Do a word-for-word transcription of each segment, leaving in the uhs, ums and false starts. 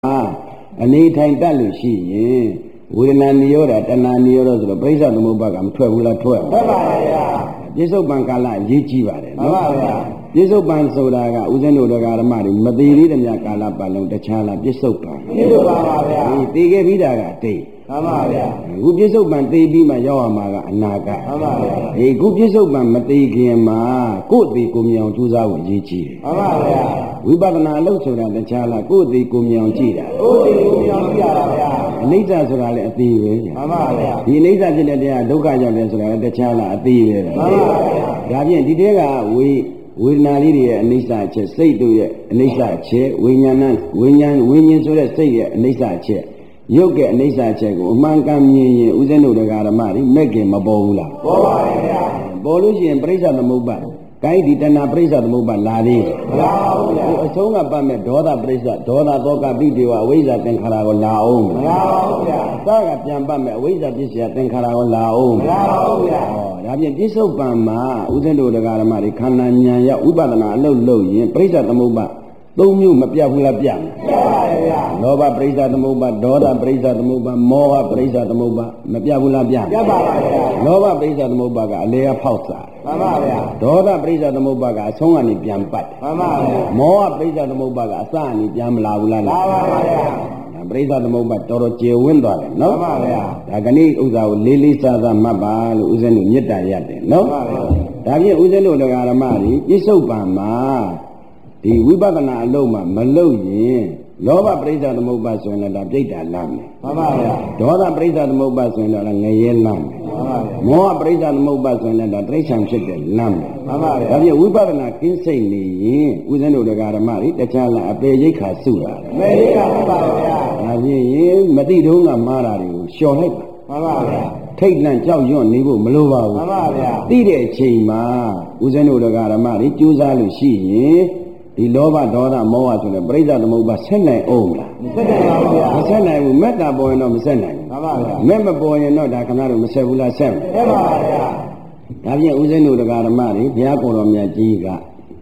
အနေထိုင်တတ်လို့ရှိရင်ဝေဒနာနိရောဓတဏှာနိရောဓဆိုတော့ပရိစ္ဆေသမုပ္ပါကမထွက်ဘူးလားထွက်ထွက်ပါဗျာပြစ္ဆုတ်ပံကာလအရေးကြီးပါတယ်နော်မှန်ပါဗျာပြစ္ဆုတ်ပံဆိုတာကဥစဉ်တို့တရားဓမ္မတွေမသေးသေးတဲ့မြတ်ကာလပတ်လုံးတခြားလားပြစ္ဆုတ်ပံပြစ္ဆုတ်ပံပါဗျာဒီတည်ခဲ့ပြီးတာကတိတ်မှန်ပါဗျာခုပြစ္ဆုတ်ပံတည်ပြီးမှရောက်ရမှာကအနာဂတ်မှန်ပါဗျာဒီခုပြစ္ဆုတ်ပံမတည်ခင်မှာကိုယ်တည်ကိုမြောင်ကြိုးစားဖို့အရေးကြီးတယ်မှန်ပါဗျာဝိပဿနာအလုပ်ဆိုတာတခြားလားကိုယ်တည်ကိုမြောင်ကြည့်တာကိုယ်တည်ကိုမြောင်ကြည့်ရတာဗျာအနိစ္စဆိုတာလည်းအသေးပဲမှန်ပါဗျာဒီအနိစ္စဖြစ်တဲ့တရားဒုက္ခကြောင့်လည်းဆိုတာလည်းတခြားလားအသေးပဲမှန်ပါဗျာဒါဖြင့်ဒီတဲကဝေဝေဒနာလေးတွေရဲ့အနိစ္စအချက်စိတ်တို့ရဲ့အနိစ္စအချက်ဝိညာဏဝိညာဉ်ဝိညာဉ်ဆိုတဲ့စိတ်ရဲ့အနိစ္စအချက်ရုပ်ရဲ့အနိစ္စအချက်ကိုအမှန်ကန်မြင်ရင်ဥစဉ်တို့တရားဓမ္မတွေမဲ့ခင်မပေါ်ဘူးလားပေါ်ပါဗျာပေါ်လို့ရှိရင်ပရိစ္ဆေသမုပ္ပါကိုင်းဒီတဏပရိစ္ဆေသမုပ္ပါလာသေးတယ်မလာဘူးဗျာအဆုံးကပတ်မဲ့ဒေါသပရိစ္ဆေဒေါသသောကပိတေဝအဝိဇ္ဇာသင်္ခါရကိုလာအောင်မလာဘူးဗျာသာကပြန်ပတ်မဲ့အဝိဇ္ဇာပစ္စယသင်္ခါရကိုလာအောင်မလာဘူးဗျာဟောဒါဖြင့်ပြစ္ဆုတ်ပံမှာဥစဉ်တို့တရားဓမ္မတွေခန္ဓာဉာဏ်ရောက်ဝိပဿနာအလုပ်လုပ်ရင်ပရိစ္ဆေသမုပ္ပါသုံးမျိုးမပြတ်ဘူးလားပြတ်မယ်ပြတ်ပါဗျာလောဘပရိစ္ဆေသမုပ္ပါဒေါသပရိစ္ဆေသမုပ္ပါမောဟပရိစ္ဆေသမုပ္ပါမပြတ်ဘူးလားပြတ်ပြတ်ပါဗျာလောဘပရိစ္ဆေသမုပ္ပါကအလေအဖောက်စားမှန်ပါဗျာဒေါသပရိစ္ဆေသမုပ္ပါကအဆုံးကနေပြန်ပတ်မှန်ပါဗျာမောဟပရိစ္ဆေသမုပ္ပါကအစကနေပြန်မလာဘူးလားလာပါဗျာပရိစ္ဆေသမုပ္ပါတော်တော်ကျေဝန်းသွားတယ်နော်မှန်ပါဗျာဒါကနေ့ဥစ္စာကိုလေးလေးစားစားမှတ်ပါလို့ဥစဉ်တို့မေတ္တာရတယ်နော်မှန်ပါဗျာဒါဖြင့်ဥစဉ်တို့တရားဓမ္မတွေပြစ္ဆုတ်ပံမှာဒီဝိပဿနာအလုံးမှာမလုပ်ရင်လောဘပရိစ္ဆေသမုပ္ပါဆိုရင်လည်းဒါပြိတ္တာလမ်းမယ်မှန်ပါဗျာဒေါသပရိစ္ဆေသမုပ္ပါဆိုရင်လည်းငရဲလမ်းမယ်မှန်ပါဗျာမောဟပရိစ္ဆေသမုပ္ပါဆိုရင်လည်းဒါတိရစ္ဆာန်ဖြစ်တဲ့လမ်းမယ်မှန်ပါဗျာဒါဖြင့်ဝိပဿနာကင်းစိတ်နေရင်ဥစဉ်တို့တရားဓမ္မတွေတခြားလားအပေရိတ်ခါစုတာအပေရိတ်ခါစုပါဗျာဒါဖြင့်ရင်မတိတုံးကမှားတာတွေကိုလျှော်လိုက်ပါမှန်ပါဗျာထိတ်လန့်ကြောက်ရွံ့နေဖို့မလိုပါဘူးမှန်ပါဗျာသိတဲ့အချိန်မှာဥစဉ်တို့တရားဓမ္မတွေကြိုးစားလို့ရှိရင်ဒီလောဘဒေါသမောဟဆိုတဲ့ပရိစ္ဆေသမုပ္ပါဆက်နိုင်အောင်လားမဆက်နိုင်ပါဘူးဗျာမဆက်နိုင်ဘူးမေတ္တာပေါ်ရင်တော့မဆက်နိုင်ဘူးမှန်ပါဗျာမေမပေါ်ရင်တော့ဒါခဏတော့မဆက်ဘူးလားဆက်မယ်ဆက်ပါဗျာဒါဖြင့်ဥစဉ်တို့တရားဓမ္မတွေဘုရားကိုယ်တော်မြတ်ကြီးက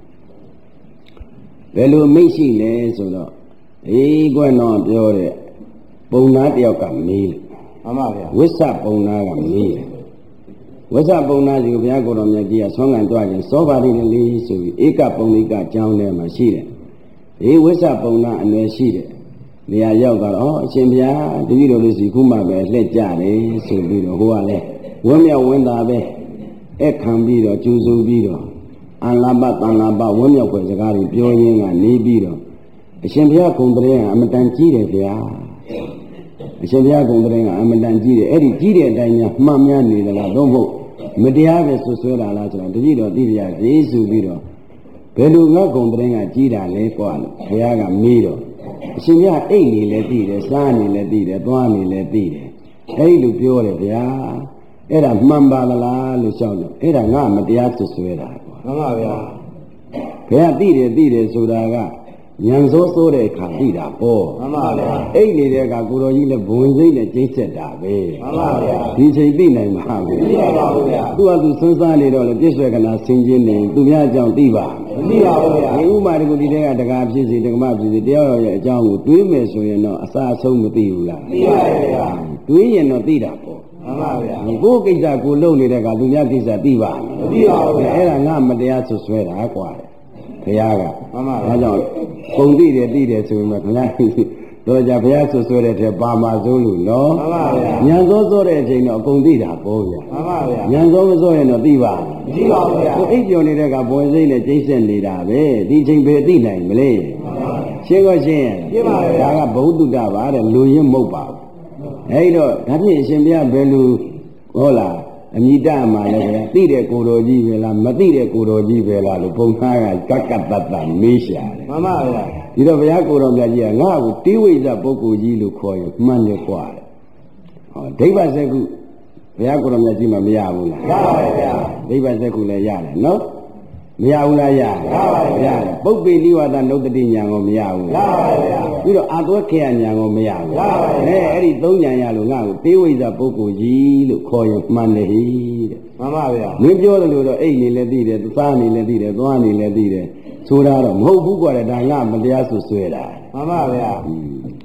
ဘယ်လိုမိတ်ရှိလဲဆိုတော့အေးကွန်းတော်ပြောတဲ့ပုံနာတယောက်ကမေးမှန်ပါဗျာဝိသပုံနာကမေးဝိသပုံနာကြီးကိုဘုရားကိုယ်တော်မြတ်ကြီးကဆွမ်းခံကြွခြင်းစောပါလိမ့်လေးဆိုပြီးဧကပုံလိကအကြောင်းထဲမှာရှိတယ်ဒီဝိသပုံနာအနွယ်ရှိတယ်နေရာရောက်တော့အရှင်ဘုရားတပည့်တော်လေးစီခုမှပဲလှည့်ကြတယ်ဆိုပြီးတော့ဟိုကလည်းဝင်းမြောက်ဝင်းသားပဲအခခံပြီးတော့ကျူစုပြီးတော့အန္လပတန်လပဝင်းမြောက်ွယ်စကားတွေပြောရင်းကနေပြီးတော့အရှင်ဘုရားဂုံတရင်ကအမတန်ကြီးတယ်ဗျာအရှင်ဘုရားဂုံတရင်ကအမတန်ကြီးတယ်အဲ့ဒီကြီးတဲ့အတိုင်းများမှန်များနေတယ်လားတော့မဟုတ်မတရားပဲဆွဆွဲတာလားဆိုတော့တတိတော်သိပြရေဆိုပြီးတော့ဘယ်လိုငါဂုံတရင်ကကြီးတာလဲကွာလို့ဘုရားကမေးတော့အရှင်ဘုရားအိတ်နေလဲသိတယ်စားနေလဲသိတယ်သွားနေလဲသိတယ်အဲ့လိုပြောတယ်ဗျာအဲ့ဒါမှန်ပါလားလို့ရှောက်တော့အဲ့ဒါငါမတရားဆွဆွဲတာကွာမှန်ပါဗျာဘုရားသိတယ်သိတယ်ဆိုတာကဉာဏ်စိုးစိုးတဲ့အခါသိတာပေါ့မှန်ပါဗျာအိတ်နေတဲ့အခါကိုတော်ကြီးလည်းဘုံစိတ်နဲ့ကျိတ်ဆက်တာပဲမှန်ပါဗျာဒီချိန်သိနိုင်မှာပဲသိပါပါဘူးဗျာသူကသူစဉ်းစားနေတော့လေပြည့်စွဲကနာဆင်ခြင်းနေသူများအကြောင်းသိပါမသိပါဘူးဗျာဒီဥမာတကူဒီတဲကတကားဖြစ်စီတက္ကမဖြစ်စီတရားတော်ရဲ့အကြောင်းကိုတွေးမယ်ဆိုရင်တော့အစာအဆုံးမသိဘူးလားသိပါရဲ့ဗျာတွေးရင်တော့သိတာပေါ့မှန်ပါဗျာကိုယ်ကိစ္စကိုလုပ်နေတဲ့ကသူများကိစ္စသိပါမသိပါဘူးဗျာအဲ့ဒါငါမတရားဆွဆွဲတာကွာဘုရားကမှန်ပါဗျာဒါကြောင့်ပုံသိတယ်သိတယ်ဆိုရင်ခလားတော့ကြဘုရားဆွဆွဲတဲ့ထဲပါမှာစိုးလို့နော်မှန်ပါဗျာဉာဏ်စိုးစိုးတဲ့အချိန်တော့အကုန်သိတာပေါ့ဗျာမှန်ပါဗျာဉာဏ်စိုးမစိုးရင်တော့သိပါမသိပါဘူးဗျာကိုအိပ်ပျော်နေတဲ့ကဘွယ်စိတ်နဲ့ကျိတ်ဆက်နေတာပဲဒီချိန်ပဲသိနိုင်မလဲရှင်းတော့ရှင်းရှင်းပါဗျာဒါကဘုဒ္ဓတာပါတဲ့လူရင်းမဟုတ်ပါဘူးအဲ့တော့ဒါဖြင့်အရှင်ဘုရားဘယ်လိုဟုတ်လားအမိတမှာလည်းပဲသိတဲ့ကိုယ်တော်ကြီးပဲလားမသိတဲ့ကိုယ်တော်ကြီးပဲလားလို့ဘုံသားကကကတ္တတမေးရှာတယ်မှန်ပါဗျာဒီတော့ဘုရားကိုယ်တော်မြတ်ကြီးကငါ့ကိုတိဝိဇ္ဇပုဂ္ဂိုလ်ကြီးလို့ခေါ်ရင်မှန်တယ်ကွာတဲ့ဟောဒိဗ္ဗစက္ခုဘုရားကိုယ်တော်မြတ်ကြီးမှမရဘူးလားရပါရဲ့ဗျာဒိဗ္ဗစက္ခုလည်းရတယ်နော်မရဘူးလားရရပါရဲ့ဗျာပုပ္ပေနိဝါဒနုတ္တိညာကိုမရဘူးရပါရဲ့ဗျာပြီးတော့အာသွဲခေယညာကိုမရဘူးရပါရဲ့အဲအဲ့ဒီသုံးညာရလို့ငါ့ကိုတိဝိဇ္ဇပုဂ္ဂိုလ်ကြီးလို့ခေါ်ရင်မှန်တယ်ဟိတဲ့မှန်ပါဗျာမင်းပြောတယ်လို့တော့အိတ်နေလည်းသိတယ်သားနေလည်းသိတယ်သွားနေလည်းသိတယ်ဆိုတာတော့မဟုတ်ဘူးကွာတဲ့ဒါငါမတရားဆွဆွဲတာမှန်ပါဗျာ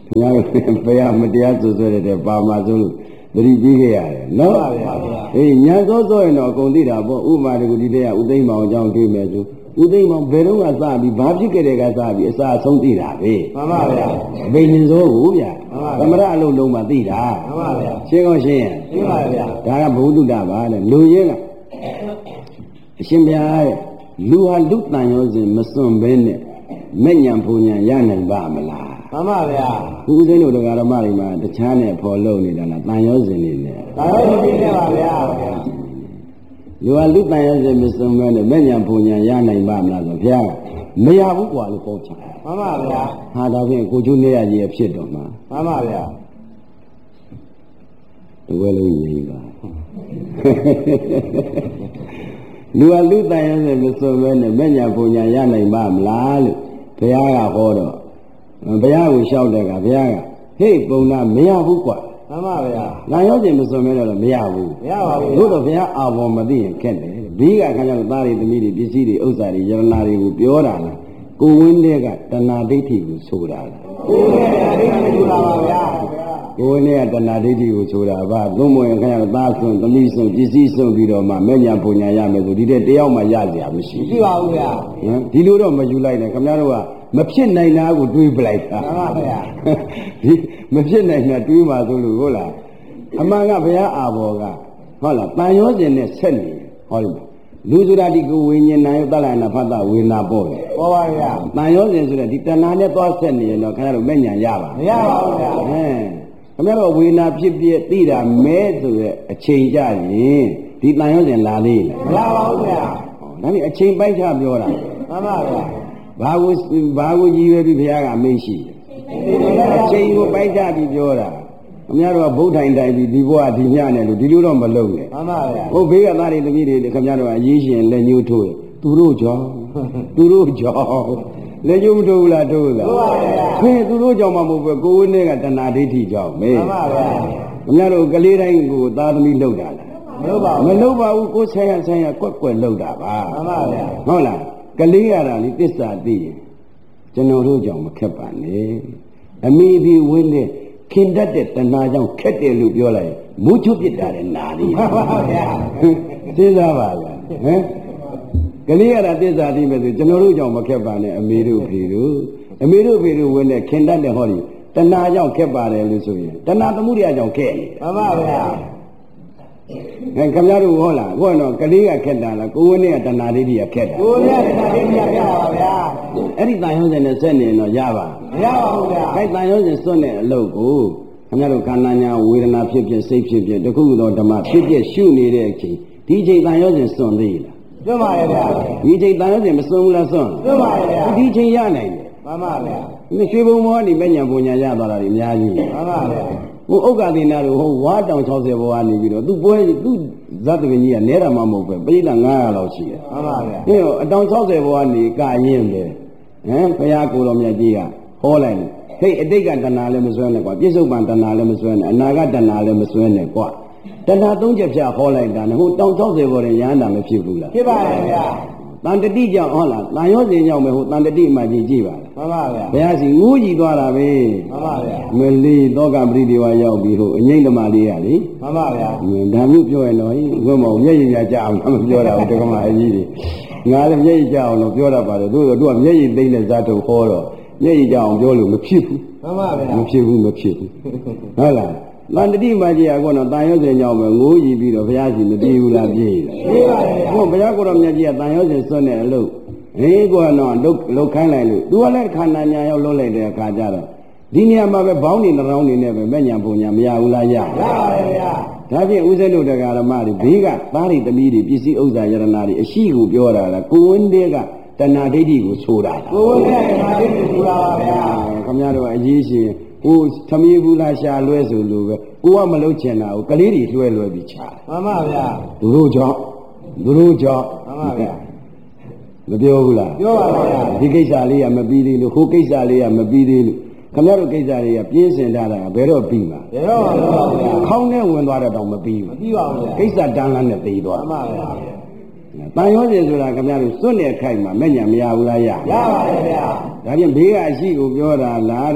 ညာဘယ်မတရားဆိုဆိုတဲ့ပါမှာဆိုလို့သတိပေးခဲ့ရတယ်နော်အေးညာစောစောရင်တော့အကုန်သိတာပေါ့ဥပမာတကူဒီတည်းကဥသိမ်းမောင်အကြောင်းတွေးမယ်ဆိုဥသိမ်းမောင်ဘယ်တော့ကစပြီးဘာဖြစ်ခဲ့တဲ့ကစပြီးအစာအဆုံးသိတာပဲမှန်ပါဗျာအဘိညာဉ်စိုးကိုဗျာသမရအလုံးလုံးမှသိတာမှန်ပါဗျာရှင်းကောရှင်းရင်ရှင်းပါဗျာဒါကဘုဒ္ဓတာပါတဲ့လူရင်းကအရှင်ဘုရားရဲ့လူဟာလူတန်ရောစဉ်မစွန့်ဘဲနဲ့မဲ့ညာပူညာရနိုင်ပါမလားမှန်ပါဗျာခုဦးသိန်းတို့တရားဓမ္မတွေမှာတခြားနဲ့ဖော်လို့နေတာလားတန်ရောစဉ်နေနဲ့တန်ရောစဉ်နေပါဗျာလူဟာလူတန်ရောစဉ်မစွန့်ဘဲနဲ့မဲ့ညာပူညာရနိုင်ပါမလားဆိုဘုရားမရဘူးကွာလို့ပြောချင်မှန်ပါဗျာဟာဒါဖြင့်ကိုကျိုးနေရကြီးဖြစ်တော့မှာမှန်ပါဗျာတဝဲလုံးနေပါလူဟာလူတန်ရောစဉ်မစွန့်ဘဲနဲ့မဲ့ညာပူညာရနိုင်ပါမလားလို့ဘုရားကဟောတော့ဘုရားကိုလျှောက်တဲ့ကဘုရားကဟေ့ပုံနာမရဘူးကွာမှန်ပါဗျာငါရောခြင်းမစွန်မဲတော့မရဘူးမရပါဘူးတို့တော့ဘုရားအာဘောမသိရင်ခက်တယ်ဘီးကခါကျတော့သားတွေသမီးတွေပစ္စည်းတွေဥစ္စာတွေယရနာတွေကိုပြောတာလားကိုဝင်းတဲ့ကတဏှာဒိဋ္ဌိကိုဆိုတာလားကိုဝင်းတဲ့ကဒိဋ္ဌိကိုဆိုတာပါဗျာကိုဝင်းတဲ့ကတဏှာဒိဋ္ဌိကိုဆိုတာဗာသုံးမဝင်ခါကျတော့သားစွန်သမီးစွန်ပစ္စည်းစွန်ပြီးတော့မှမဲ့ညာပုံညာရမယ်ဆိုဒီတဲ့တယောက်မှရကြရမရှိမရှိပါဘူးဗျာဟမ်ဒီလိုတော့မယူလိုက်နဲ့ခင်ဗျားတို့ကမဖြစ်နိုင်တာကိုတွေးပလိုက်တာမှန်ပါဗျာဒီမဖြစ်နိုင်တာတွေးပါဆိုလို့ဟုတ်လားအမှန်ကဘုရားအာဘော်ကဟုတ်လားတန်ရောစဉ်နဲ့ဆက်နေဟောလို့လူဆိုတာဒီကိုဝိညာဉ်နာယတလနာဖတ်တာဝေနာပေါ့လေပေါ်ပါဗျာတန်ရောစဉ်ဆိုတဲ့ဒီတဏှာနဲ့သွားဆက်နေရင်တော့ခင်ဗျားတို့မဲ့ညာရပါမရပါဘူးဗျာဟမ်ခင်ဗျားတို့ဝေနာဖြစ်ဖြစ်သိတာမဲဆိုတဲ့အချိန်ကြရင်ဒီတန်ရောစဉ်လာသေးလားမလာပါဘူးဗျာဒါနဲ့အချိန်ပိုက်ချပြောတာမှန်ပါဗျာဘာကိုဘာကိုကြည်ရွယ်ပြီးဘုရားကအမိန့်ရှိတယ်အချိန်ကိုပိုက်ကြပြီးပြောတာအများတော့ဗုဒ္ဓတိုင်တိုင်ပြီးဒီဘဝဒီညနဲ့လို့ဒီလိုတော့မလုပ်နဲ့မှန်ပါဗျာဟုတ်ဘေးကသားတွေတပည့်တွေခင်ဗျားတို့ကအရေးရှင်လက်ညှိုးထိုးတယ်သူတို့ကြောင့်သူတို့ကြောင့်လက်ညှိုးမထိုးဘူးလားထိုးလားခွင်သူတို့ကြောင့်မှမဟုတ်ဘူးကိုဝင်းနဲ့ကတဏှာဒိဋ္ဌိကြောင့်မေးမှန်ပါဗျာခင်ဗျားတို့ကလေးတိုင်းကိုသားသမီးလုပ်တာလားမလုပ်ပါဘူးမလုပ်ပါဘူးကိုဆိုင်ရဆိုင်ရကွက်ကွက်လုပ်တာပါမှန်ပါဗျာဟုတ်လားကလေးရတာလေသစ္စာသိရင်ကျွန်တော်တို့ကြောင့်မခက်ပါနဲ့အမိဒီဝင်းနဲ့ခင်တတ်တဲ့တဏှာကြောင့်ခက်တယ်လို့ပြောလိုက်မူးချုပ်ပြစ်တာတဲ့နာရီပါဗျာသိသားပါလားဟမ်ကလေးရတာသစ္စာသိမယ်ဆိုကျွန်တော်တို့ကြောင့်မခက်ပါနဲ့အမေတို့ဖေတို့အမေတို့ဖေတို့ဝင်းနဲ့ခင်တတ်တဲ့ဟောဒီတဏှာကြောင့်ခက်ပါတယ်လို့ဆိုရင်တဏှာသမှုရိယကြောင့်ခက်နေမှန်ပါဗျာအဲခင်ဗျားတို့ဟောလားဟောတော့ကလေးကခက်တာလားကိုဝင်းနဲ့ကတဏှာဒိဋ္ဌိကခက်တာကိုဝင်းနဲ့တဏှာဒိဋ္ဌိကခက်တာပါဗျာအဲ့ဒီတန်ရုံးစင်နဲ့ဆက်နေရင်တော့ရပါမရပါဘူးဗျာအဲ့တန်ရုံးစင်စွန့်တဲ့အလုပ်ကိုခင်ဗျားတို့ခန္ဓာညာဝေဒနာဖြစ်ဖြစ်စိတ်ဖြစ်ဖြစ်တခုခုသောဓမ္မဖြစ်ဖြစ်ရှုနေတဲ့အချိန်ဒီချိန်တန်ရုံးစင်စွန့်သေးလားစွန့်ပါရဲ့ဗျာဒီချိန်တန်ရုံးစင်မစွန့်ဘူးလားစွန့်စွန့်ပါရဲ့ဗျာဒီချိန်ရနိုင်တယ်မှန်ပါဗျာဒီရွှေဘုံမောဒီမညံပုံညာရသွားတာဒီအများကြီးမှန်ပါဗျာဟိုဥက္ကသေနာတို့ဟိုဝါတောင်၆၀ဘောကနေပြီးတော့သူ့ပွဲသူ့ဇတ်တပင်ကြီးကနဲတာမှမဟုတ်ပဲပိဋကငါးရာလောက်ရှိတယ်မှန်ပါဗျာဒီတော့အတောင်၆၀ဘောကနေကရင်ပဲဟမ်ဘုရားကိုယ်တော်မြတ်ကြီးကဟောလိုက်ဟိတ်အတိတ်ကတဏှာလည်းမစွဲနဲ့ကွာပြစ္ဆုတ်ပံတဏှာလည်းမစွဲနဲ့အနာဂတ်တဏှာလည်းမစွဲနဲ့ကွာတဏှာသုံးချက်ဖြတ်ဟောလိုက်တာနဲ့ဟိုတောင်၆၀ဘောနဲ့ရဟန္တာမဖြစ်ဘူးလားဖြစ်ပါရဲ့ဗျာတန်တတိကြောင့်ဟုတ်လားတန်ရောစဉ်ကြောင့်ပဲဟိုတန်တတိမှကြည့်ကြည့်ပါလားမှန်ပါဗျာဘုရားစီငိုးကြည့်သွားတာပဲမှန်ပါဗျာမလီသောကပရိဒီဝါရောက်ပြီးဟိုအငိမ့်ဓမ္မလေးရလေမှန်ပါဗျာဒါမျိုးပြောရင်တော့ဘယ်မှာမျက်ရည်ပြကြအောင်မပြောတာဘူးတက္ကမအကြီးတွေငါလည်းမျက်ရည်ကြအောင်လို့ပြောတတ်ပါတယ်တို့တို့ကမျက်ရည်သိမ့်တဲ့ဇာတ်ထုတ်ဟောတော့မျက်ရည်ကြအောင်ပြောလို့မဖြစ်ဘူးမှန်ပါဗျာမဖြစ်ဘူးမဖြစ်ဘူးဟုတ်လားတန်တတိမကြီးကတော့တန်ရောစဉ်ကြောင့်ပဲငိုးကြည့်ပြီးတော့ဘုရားရှင်မပြေဘူးလားပြေးလားပြေးပါဗျာဟိုဘုရားကိုယ်တော်မြတ်ကြီးကတန်ရောစဉ်စွန့်တဲ့အလုပ်ဟေးကတော့လုတ်လုတ်ခိုင်းလိုက်လို့သူကလည်းခန္ဓာညာရောက်လုံးလိုက်တဲ့အခါကျတော့ဒီနေရာမှာပဲဘောင်းနေနှောင်းနေနဲ့ပဲမဲ့ညာပုံညာမရဘူးလားရရပါဗျာဒါဖြင့်ဦးဇင်းတို့တရားဓမ္မတွေဘေးကသားတွေသမီးတွေပစ္စည်းဥစ္စာယရနာတွေအရှိကိုပြောတာလားကိုဝင်းတဲ့ကတဏှာဒိဋ္ဌိကိုဆိုတာလားကိုဝင်းတဲ့တဏှာဒိဋ္ဌိဆိုတာပါဗျာခင်ဗျားတို့အရေးရှင်ဟိုသမီးဘူးလားရှာလွဲဆိုလို့ပဲကိုကမလုပ်ချင်တာကိုကလေးတွေလွှဲလွှဲပြီးချာမှန်ပါဗျာသူတို့ကြောင့်သူတို့ကြောင့်မှန်ပါဗျာမပြောဘူးလားပြောပါဗျာဒီကိစ္စလေးကမပြီးသေးလို့ဟိုကိစ္စလေးကမပြီးသေးလို့ခင်ဗျားတို့ကိစ္စတွေကပြင်းစင်ထားတာဘယ်တော့ပြီးမှာဘယ်တော့မှမပြီးပါဘူးခေါင်းနဲ့ဝင်သွားတော့တော့မပြီးဘူးမပြီးပါဘူးကိစ္စတန်းလန်းနဲ့ပြီးသွားမှန်ပါဗျာတန်ရောစဉ်ဆိုတာခင်ဗျားတို့စွန့်တဲ့ခိုက်မှာမဲ့ညာမရဘူးလားရရပါတယ်ဗျာဒါပြင်ဘေးကအရှိကိုပြောတာလားတဲ့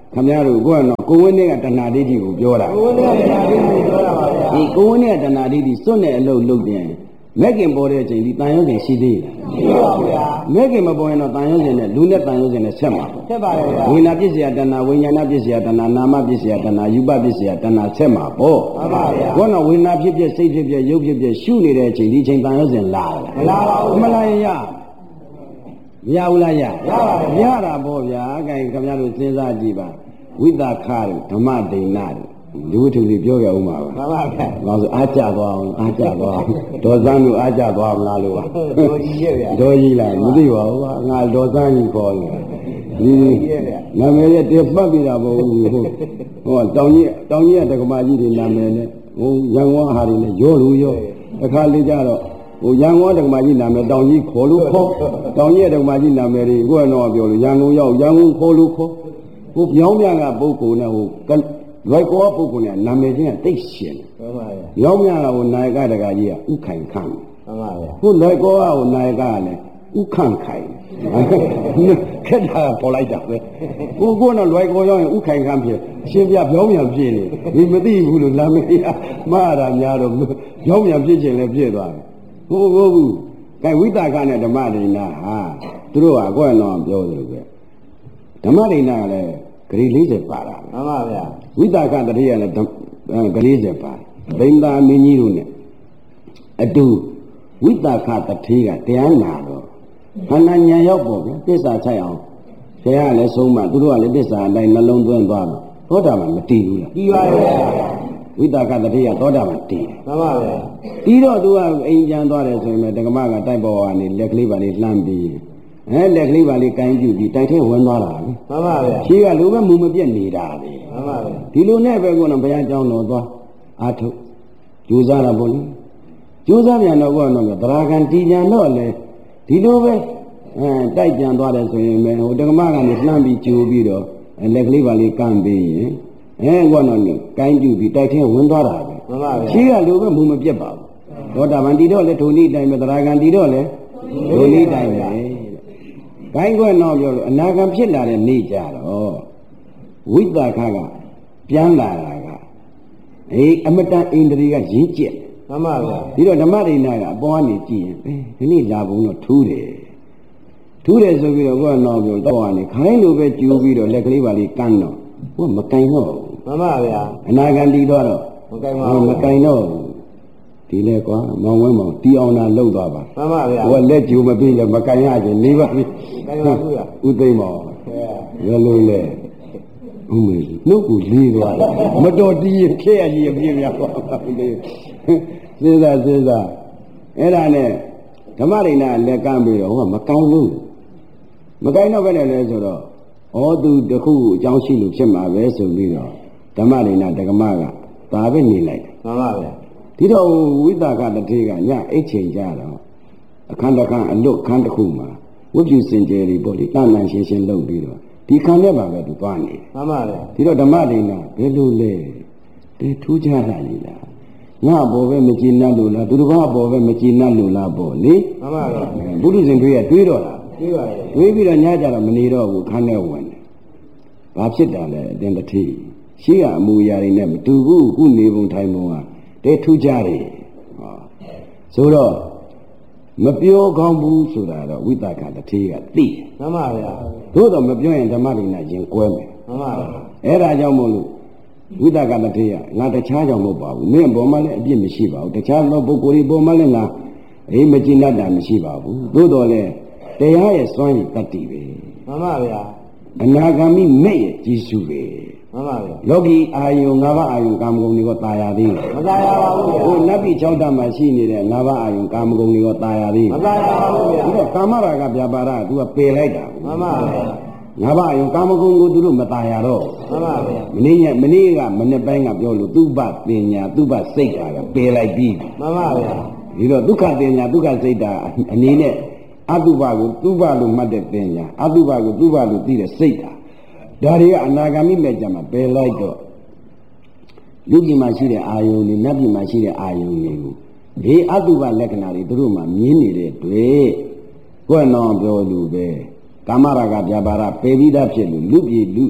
ခမရတို့ကတော့ကိုဝင်းနဲ့ကတဏှာဒိဋ္ဌိကိုပြောတာကိုဝင်းနဲ့တဏှာဒိဋ္ဌိကိုပြောတာပါဗျာဒီကိုဝင်းနဲ့တဏှာဒိဋ္ဌိစွန့်တဲ့အလုပ်လုပ်ပြန်မက်ကင်ပေါ်တဲ့အချိန်ဒီတန်ရုံးစဉ်ရှိသေးလားရှိပါဘူးဗျာမက်ကင်မပေါ်ရင်တော့တန်ရုံးစဉ်နဲ့လူနဲ့တန်ရုံးစဉ်နဲ့ဆက်မှာဆက်ပါရဲ့ဗျာဝိညာဉ်ပစ္စယတဏှာဝိညာဏပစ္စယတဏှာနာမပစ္စယတဏှာယူပပစ္စယတဏှာဆက်မှာပေါ့မှန်ပါဗျာဘောနော်ဝိညာဉ်ဖြစ်ဖြစ်စိတ်ဖြစ်ဖြစ်ရုပ်ဖြစ်ဖြစ်ရှုနေတဲ့အချိန်ဒီချိန်တန်ရုံးစဉ်လာလားမလာပါဘူးမလာရင်ရမရဘူးလားရရပါဗျာရတာပေါ့ဗျာအဲခင်ဗျားတို့စဉ်းစားကြည့်ပါဝိသခါတို့ဓမ္မဒိဏတို့လူထုလေးပြောရအောင်ပါမှန်ပါဗျာဘာလို့အားကြသွားအောင်အားကြသွားအောင်ဒေါ်စန်းတို့အားကြသွားမလားလို့ပါဒေါ်ကြီးရဲ့ဗျာဒေါ်ကြီးလားမသိပါဘူးငါဒေါ်စန်းကြီးခေါ်နေဒီနာမည်ရဲ့တည်ပတ်ပြတာမဟုတ်ဘူးဟုတ်ဟောတောင်ကြီးတောင်ကြီးကတက္ကမကြီးတွေနာမည်နဲ့ဟိုရန်ကုန်ဟာတွေနဲ့ရောလို့ရောအခါလေးကြတော့ဟိုရန်ကုန်တက္ကမကြီးနာမည်တောင်ကြီးခေါ်လို့ခေါ်တောင်ကြီးတက္ကမကြီးနာမည်တွေကိုကတော့ပြောလို့ရန်ကုန်ရောက်ရန်ကုန်ခေါ်လို့ခေါ်ဟိုပြောင်းပြန်ကပုဂ္ဂိုလ်နဲ့ဟိုလွိုက်ကောပုဂ္ဂိုလ်နဲ့နာမည်ချင်းကတိတ်ရှင်မှန်ပါဗျာရောင်းပြန်ကဟိုနာယကတကကြီးကဥခိုင်ခန့်မှန်ပါဗျာဟိုလွိုက်ကောကဟိုနာယကကလည်းဥခန့်ခိုင်ခက်တာပေါ်လိုက်တာပဲဟိုကတော့လွိုက်ကောရောက်ရင်ဥခိုင်ခန့်ဖြစ်အရှင်ပြပြောင်းပြန်ဖြစ်နေဒီမသိဘူးလို့နာမည်ကမှားတာများတော့ပြောင်းပြန်ဖြစ်ခြင်းလည်းဖြစ်သွားတယ်ဟိုဟုတ်ဘူးကဲဝိသကနဲ့ဓမ္မဒိဏဟာသူတို့ကအခုကတော့ပြောသလိုပဲဓမ္မဒိဏကလည်းဂရီ၄၀ပါတာမှန်ပါဗျာဝိသကတတိယလည်းဂရီ၄၀ပါတယ်ဒိဋ္ဌာမင်းကြီးတို့နဲ့အတူဝိသကတတိကတရားနာတော့ခန္ဓာဉာဏ်ရောက်ပေါ့ဗျာသစ္စာချိုက်အောင်ဆရာကလည်းဆုံးမသူတို့ကလည်းသစ္စာအတိုင်းနှလုံးသွင်းသွားတော့သောတာပန်မတည်ဘူးလားတည်ပါရဲ့ဝိသကတတိယသောတာပန်တည်မှန်ပါဗျာပြီးတော့သူကအိမ်ပြန်သွားတယ်ဆိုရင်ဓမ္မကတိုက်ပေါ်ကနေလက်ကလေးပါလေးလှမ်းပြီးအဲလက်ကလေးပါလေးကိုင်းပြူပြီးတိုက်ထဲဝင်သွားတာလေမှန်ပါဗျာရှိကလူပဲမူမပြတ်နေတာလေမှန်ပါဗျာဒီလိုနဲ့ပဲကတော့ဘုရားကျောင်းတော်သွားအာထုတ်ကြိုးစားတာပေါ့လေကြိုးစားပြန်တော့ကတော့သရဂံတည်ပြန်တော့လေဒီလိုပဲအဲတိုက်ပြန်သွားတယ်ဆိုရင်ပဲဟိုဓမ္မကနေလှမ်းပြီးကြိုးပြီးတော့လက်ကလေးပါလေးကမ်းပြီးရင်အဲကတော့ကိုင်းပြူပြီးတိုက်ထဲဝင်သွားတာပဲမှန်ပါဗျာရှိကလူပဲမူမပြတ်ပါဘူးသောတာပန်တည်တော့လေဒုနိတိုင်းပဲသရဂံတည်တော့လေဒုနိတိုင်းပဲဂိုင်းခွက်တော့ပြောလို့အနာဂံဖြစ်လာတဲ့နေ့ကြတော့ဝိသခကပြန်လာတာကအေးအမတန်အိန္ဒြေကရင်းကျက်မှန်ပါဗျာဒီတော့ဓမ္မဒိဏကအပေါ်ကနေကြည့်ရင်ဒီနေ့လာဘုံတော့ထူးတယ်ထူးတယ်ဆိုပြီးတော့ကိုကတော့ပြောတော့ကနေခိုင်းလိုပဲကျူပြီးတော့လက်ကလေးပါလေးကန်းတော့ဟိုမကင်တော့မှန်ပါဗျာအနာဂံတည်တော့မကင်ပါဘူးမကင်တော့ဒီလေကွာမောင်ဝဲမောင်တီအောင်တာလှုပ်သွားပါမှန်ပါဗျာဟိုကလက်ကျူမပြီးလဲမကင်ရခြင်းနေပါပြီကင်ပါဘူးဗျာဥသိမ့်မောင်ရလို့လေဥမေနှုတ်ကိုလေးသွားတယ်မတော်တီးခဲရကြီးအပြင်းများပါဘူးလေစဉ်းစားစဉ်းစားအဲ့ဒါနဲ့ဓမ္မဒိဏလက်ကမ်းပြီးတော့ဟိုကမကောင်းဘူးမကိုင်းတော့ပဲလေဆိုတော့ဩသူတခုအကြောင်းရှိလို့ဖြစ်မှာပဲဆိုပြီးတော့ဓမ္မဒိဏတက္ကမကဒါပဲနေလိုက်မှန်ပါဗျာဒီတော့ဝိသကတတိကညအိတ်ချိန်ကြတော့အခန်းတစ်ခန်းအလွတ်ခန်းတစ်ခုမှာဝိပုစင်ကျယ်တွေပေါ့လေတန်တန်ရှင်းရှင်းလုပ်ပြီးတော့ဒီခန်းထဲမှာပဲသူသွားနေမှန်ပါဗျာဒီတော့ဓမ္မဒိဏဘယ်လိုလဲဒီထူးခြားတာလေလားငါဘောပဲမကြည်နပ်လို့လားသူတစ်ပါးဘောပဲမကြည်နပ်လို့လားပေါ့လေမှန်ပါဗျာဘုရုရှင်တွေးရတွေးတော့လားတွေးပါရဲ့တွေးပြီးတော့ညကြတော့မနေတော့ဘူးခန်းထဲဝင်တယ်ဘာဖြစ်တာလဲအတင်းတတိရှိကအမူအရာတွေနဲ့မတူဘူးခုနေပုံထိုင်ပုံကတဲထူးကြတယ်ဟောဆိုတော့မပြောကောင်းဘူးဆိုတာတော့ဝိသကတတိကသိမှန်ပါဗျာသို့တော့မပြောရင်ဓမ္မဒိဏရင်ကွဲမယ်မှန်ပါဗျာအဲ့ဒါကြောင့်မို့လို့ဝိသကတတိကငါတခြားကြောင့်မဟုတ်ပါဘူးမင်းပေါ်မှာလည်းအပြစ်မရှိပါဘူးတခြားသောပုဂ္ဂိုလ်တွေပေါ်မှာလည်းငါအေးမကျင်တတ်တာမရှိပါဘူးသို့တော်လည်းတရားရဲ့စွမ်းရည်တတ္တိပဲမှန်ပါဗျာအနာဂါမိမဲ့ရဲ့ကြီးစုပဲမှန်ပါဗျာလောကီအာယုံ၅ပါးအာယုံကာမဂုဏ်တွေကတာယာသေးမတာယာပါဘူးဗျာဟိုနတ်ပြည်၆ဓာတ်မှာရှိနေတဲ့၅ပါးအာယုံကာမဂုဏ်တွေကတာယာသေးမတာယာပါဘူးဗျာဒီတော့ကာမရာဂဗျာပါဒသူကပယ်လိုက်တာမှန်ပါဗျာငါးပါးအာယုံကာမဂုဏ်ကိုသူတို့မတာယာတော့မှန်ပါဗျာမနေ့ညမနေ့ကမနေ့ပိုင်းကပြောလို့သူပပညာသူပစိတ်တာကပယ်လိုက်ပြီမှန်ပါဗျာဒီတော့ဒုက္ခပညာဒုက္ခစိတ်တာအနေနဲ့အတုပကိုသူပလို့မှတ်တဲ့ပညာအတုပကိုသူပလို့သိတဲ့စိတ်တာဒါတွေကအနာဂါမိမဲ့ကြမှာပယ်လိုက်တော့လူကြီးမှာရှိတဲ့အာယုန်တွေနတ်ပြည်မှာရှိတဲ့အာယုန်တွေကိုဒီအတုပလက္ခဏာတွေသူတို့မှမြင်နေတဲ့တွေ့ကိုယ်တော်ပြောလို့ပဲကာမရာဂဗျာပါဒပယ်ပြီးသားဖြစ်လို့လူပြည်လူ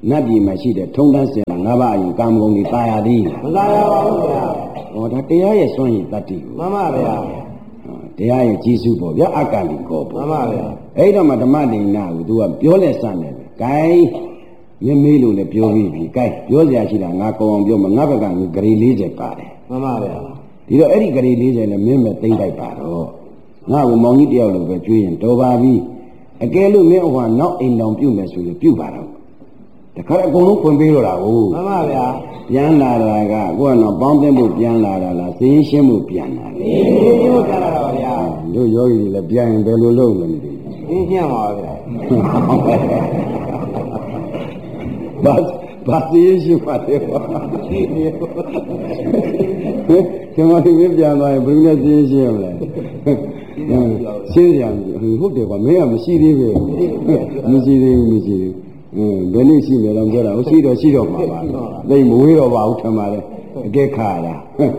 နတ်ပြည်မှာရှိတဲ့ထုံတန်းစင်လာငါးပါးအရင်ကာမဂုဏ်တွေတာယာသည်မသာရပါဘူးဗျာဟောဒါတရားရဲ့စွန့်ရည်တတ္တိကိုမှန်ပါဗျာတရားရဲ့ကြီးစုပေါ့ဗျာအကလိကောပေါ့မှန်ပါဗျာအဲ့တော့မှဓမ္မဒိဏကို तू ကပြောလဲစတယ်ပဲ gain မင်းမေးလို့လည်းပြောပြီးပြီ gain ပြောစရာရှိတာငါကောင်းအောင်ပြောမငါဘက်ကဂရေ၄၀ပါတယ်မှန်ပါဗျာဒီတော့အဲ့ဒီဂရေ၄၀နဲ့မင်းမဲ့သိမ့်လိုက်ပါတော့ငါ့ကိုမောင်ကြီးတယောက်လိုပဲကြွေးရင်တော်ပါပြီအကယ်လို့မင်းဟိုနောက်အိမ်တော်ပြုမယ်ဆိုရင်ပြုပါတော့တခါအကုန်လုံးဖွင့်ပေးတော့တာကိုမှန်ပါဗျာပြန်လာတာကကိုကတော့ပေါင်းသိဖို့ပြန်လာတာလားသိရှင်းဖို့ပြန်လာတယ်သိရှင်းဖို့ပြန်လာတာပါဗျာတို့ယောဂီတွေလည်းပြန်ရင်ဘယ်လိုလုပ်လဲမသိဘူးသိရှင်းပါဗျာဘာဘာသိရှင်းပါတယ်ဘာကျွန်တော်ဒီပြန်သွားရင်ဘယ်လိုလဲသိရှင်းရမလဲရှင်းရမယ်ဟုတ်တယ်ကွာမင်းကမရှိသေးပဲမရှိသေးဘူးမရှိသေးဘူး ဘယ်နည်းရှိလဲတော့ပြောတာရှိတော့ရှိတော့မှာပါသိမဝေးတော့ပါဘူးထင်ပါလေအကဲခါတာဟင်း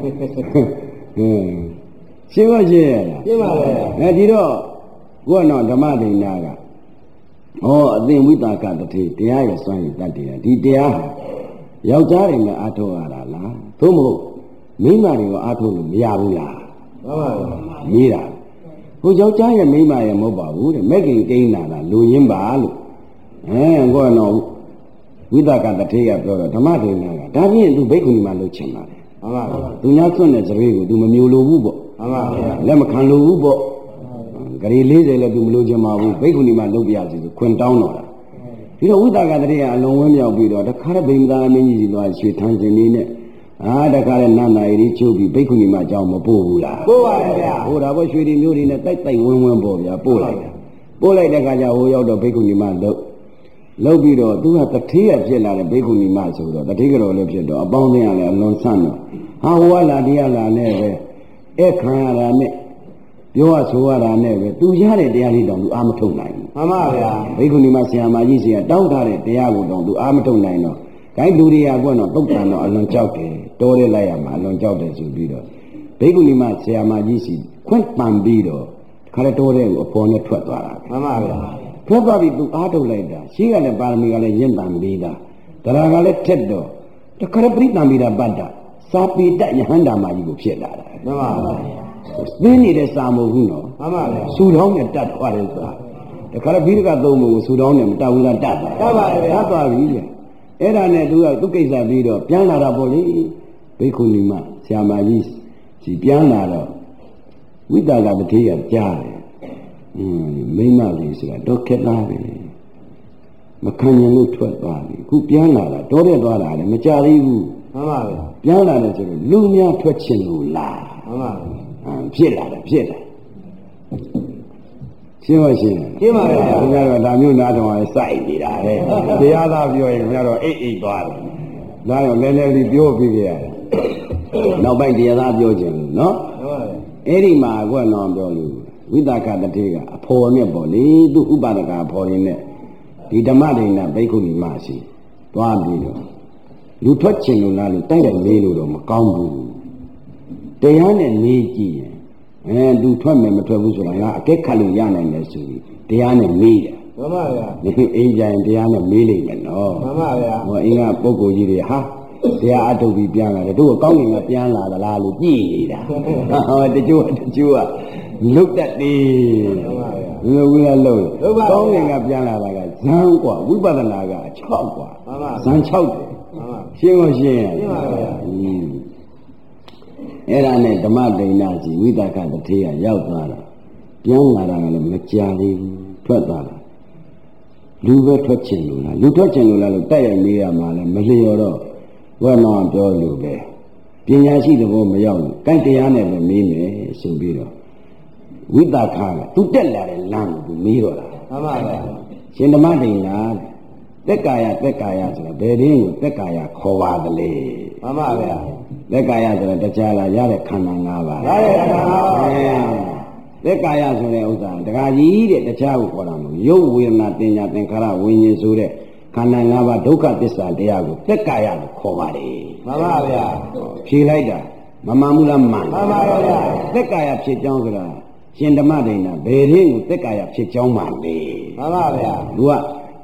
ရှင်းပါရှင်းရလားရှင်းပါလေအဲဒီတော့ကိုကတော့ဓမ္မဒိဏကဩအသင်ဝိတာကတတိတရားရဲ့စွမ်းရည်တတ်တယ်ဒီတရားယောက်ျားတွေနဲ့အားထုတ်ရတာလားသို့မဟုတ်မိန်းမတွေကအားထုတ်လို့မရဘူးလားမှန်ပါဗျာရေးတာဟိုယောက်ျားရဲ့မိန်းမရဲ့မဟုတ်ပါဘူးတဲ့မဲ့ခင်ကိန်းလာတာလူရင်းပါလို့အဲကိုကတော့ဝိသကတထေကပြောတော့ဓမ္မဒိဏကဒါဖြင့်သူဘိက္ခုနီမှာလှုပ်ချင်ပါတယ်မှန်ပါဗျာသူများဆွန့်တဲ့စရိတ်ကိုသူမမျိုးလိုဘူးပေါ့မှန်ပါဗျာလက်မခံလိုဘူးပေါ့ဂရီ၄၀လည်းသူမလိုချင်ပါဘူးဘိက္ခုနီမှာလှုပ်ပြရစီသူခွင်တောင်းတော့တာဒီတော့ဝိသကတထေကအလုံးဝင်းမြောက်ပြီးတော့တခါတည်းဗိမ္မာအမင်းကြီးစီသွားရွှေထန်းစင်လေးနဲ့အာတခါတည်းနန္ဒာရီချုပ်ပြီးဘိက္ခုနီမှာအကြောင်းမပို့ဘူးလားပို့ပါဗျာဟိုဒါပေါ့ရွှေတွေမျိုးတွေနဲ့တိုက်တိုက်ဝင်းဝင်းပေါ့ဗျာပို့လိုက်ပို့လိုက်တဲ့ခါကျဟိုရောက်တော့ဘိက္ခုနီမှာလှုပ်လောက်ပြီးတော့သူကတထေးရဖြစ်လာတဲ့ဘိက္ခုနီမဆိုတော့တထေးကြော်လည်းဖြစ်တော့အပေါင်းအသင်းကလည်းအလွန်ဆန့်တော့ဟာဟိုကလာတရားလာနဲ့ပဲအဲ့ခံရတာနဲ့ပြောရဆိုရတာနဲ့ပဲသူရတဲ့တရားလေးတောင်သူအာမထုတ်နိုင်ဘူးမှန်ပါဗျာဘိက္ခုနီမဆရာမကြီးစီကတောင်းထားတဲ့တရားကိုတောင်သူအာမထုတ်နိုင်တော့ဂိုင်းလူတွေကကတော့တုတ်တန်တော့အလွန်ကြောက်တယ်တောရဲလိုက်ရမှာအလွန်ကြောက်တယ်ဆိုပြီးတော့ဘိက္ခုနီမဆရာမကြီးစီခွင့်ပန်ပြီးတော့ခါရတောရဲကိုအပေါ်နဲ့ထွက်သွားတာမှန်ပါဗျာထွက်သွားပြီးသူအားထုတ်လိုက်တာရှိကလည်းပါရမီကလည်းရင့်တန်ပြီးတာတရားကလည်းထက်တော့တခါပရိသံမိတာပတ်တာစာပေတယဟန္တာမကြီးကိုဖြစ်လာတာမှန်ပါဗျာသိနေတဲ့စာမဟုတ်ဘူးနော်မှန်ပါဗျာဆူတောင်းနဲ့တတ်သွားတယ်ဆိုတာတခါဘိဓကသုံးပုံကိုဆူတောင်းနဲ့မတတ်ဘူးလားတတ်သွားတတ်ပါဗျာတတ်သွားပြီလေအဲ့ဒါနဲ့သူကသူကိစ္စပြီးတော့ပြန်လာတာပေါ့လေဘိက္ခုနီမဆရာမကြီးစီပြန်လာတော့ဝိတာကတတိယကြားတယ်အင်းမိမလေးဆိုတာတော့ခက်သားပဲမခံရင်လို့ထွက်သွားပြီခုပြန်လာတာတော့တဲ့သွားတာလည်းမကြသေးဘူးမှန်ပါဗျာပြန်လာတယ်ဆိုတော့လူများထွက်ချင်လို့လားမှန်ပါဗျာဖြစ်လာတယ်ဖြစ်လာရှင်းပါရှင်းရှင်းပါဗျာခင်ဗျားတို့ဒါမျိုးနားထောင်ရင်စိုက်နေတာပဲတရားသားပြောရင်ခင်ဗျားတို့အိတ်အိတ်သွားတယ်ဒါရောလဲလဲလေးပြောပြီးကြရတယ်နောက်ပိုင်းတရားသားပြောခြင်းလို့နော်ဟုတ်ပါဗျာအဲ့ဒီမှာကတော့ပြောလို့ဝိသကတထေကအဖော်နဲ့ပေါ့လေသူဥပါဒကအဖော်ရင်းနဲ့ဒီဓမ္မဒိဏဘိက္ခုနီမရှိသွားပြီးတော့လူထွက်ချင်လို့လားလို့တိုက်တယ်လေးလို့တော့မကောင်းဘူးတရားနဲ့နေကြည့်ရင်အဲလူထွက်မယ်မထွက်ဘူးဆိုတာကအကဲခတ်လို့ရနိုင်တယ်ဆိုပြီးတရားနဲ့မေးတယ်မှန်ပါဗျာဒီအိမ်ကြရင်တရားနဲ့မေးလိုက်မယ်နော်မှန်ပါဗျာဟောအင်းကပုဂ္ဂိုလ်ကြီးတွေဟာတရားအထုတ်ပြီးပြန်လာတယ်တို့ကကောင်းကင်ကပြန်လာသလားလို့ကြည့်နေတာဟောတချို့တချို့ကလုတ်တတ်တယ်မှန်ပါဗျာဒီလိုကလို့ကောင်းကင်ကပြန်လာတာကဇံกว่าဝိပဿနာက၆กว่าမှန်ပါဇံ၆တယ်မှန်ပါရှင်းလို့ရှင်းရှင်းပါဗျာအဲ့ဒါနဲ့ဓမ္မဒိဏကြီးဝိသကတထေကရောက်သွားတာပြန်လာတာကလည်းမကြာသေးဘူးထွက်သွားတာလူပဲထွက်ချင်လို့လားလူထွက်ချင်လို့လားလို့တိုက်ရိုက်မေးရမှာလဲမလျော်တော့ဘုရားမောင်ပြောလို့ပဲပညာရှိတဲ့ဘောမရောက်ဘူးကိုယ်တရားနဲ့ပဲမေးမယ်ဆိုပြီးတော့ဝိသကကသူတက်လာတဲ့လမ်းကိုသူမေးတော့တာမှန်ပါဗျာရှင်ဓမ္မဒိဏသက်ကာယသက်ကာယဆိုတာဘယ်ရင်းကိုသက်ကာယခေါ်ပါသလဲမှန်ပါဗျာသက်ကာယဆိုတာတရားလာရတဲ့ခန္ဓာ၅ပါးရတဲ့ခန္ဓာ၅ပါးသက်ကာယဆိုတဲ့ဥစ္စာတခါကြီးတဲ့တရားကိုခေါ်တာမဟုတ်ရုပ်ဝေဒနာတင်ညာသင်္ခါရဝိညာဉ်ဆိုတဲ့ခန္ဓာ၅ပါးဒုက္ခသစ္စာတရားကိုသက်ကာယကိုခေါ်ပါတယ်မှန်ပါဗျာဖြေလိုက်တာမမှန်ဘူးလားမှန်မှန်ပါဗျာသက်ကာယဖြစ်ကြောင်းဆိုတာရှင်ဓမ္မဒိဏဘယ်ရင်းကိုသက်ကာယဖြစ်ကြောင်းမှလေမှန်ပါဗျာသူကဟ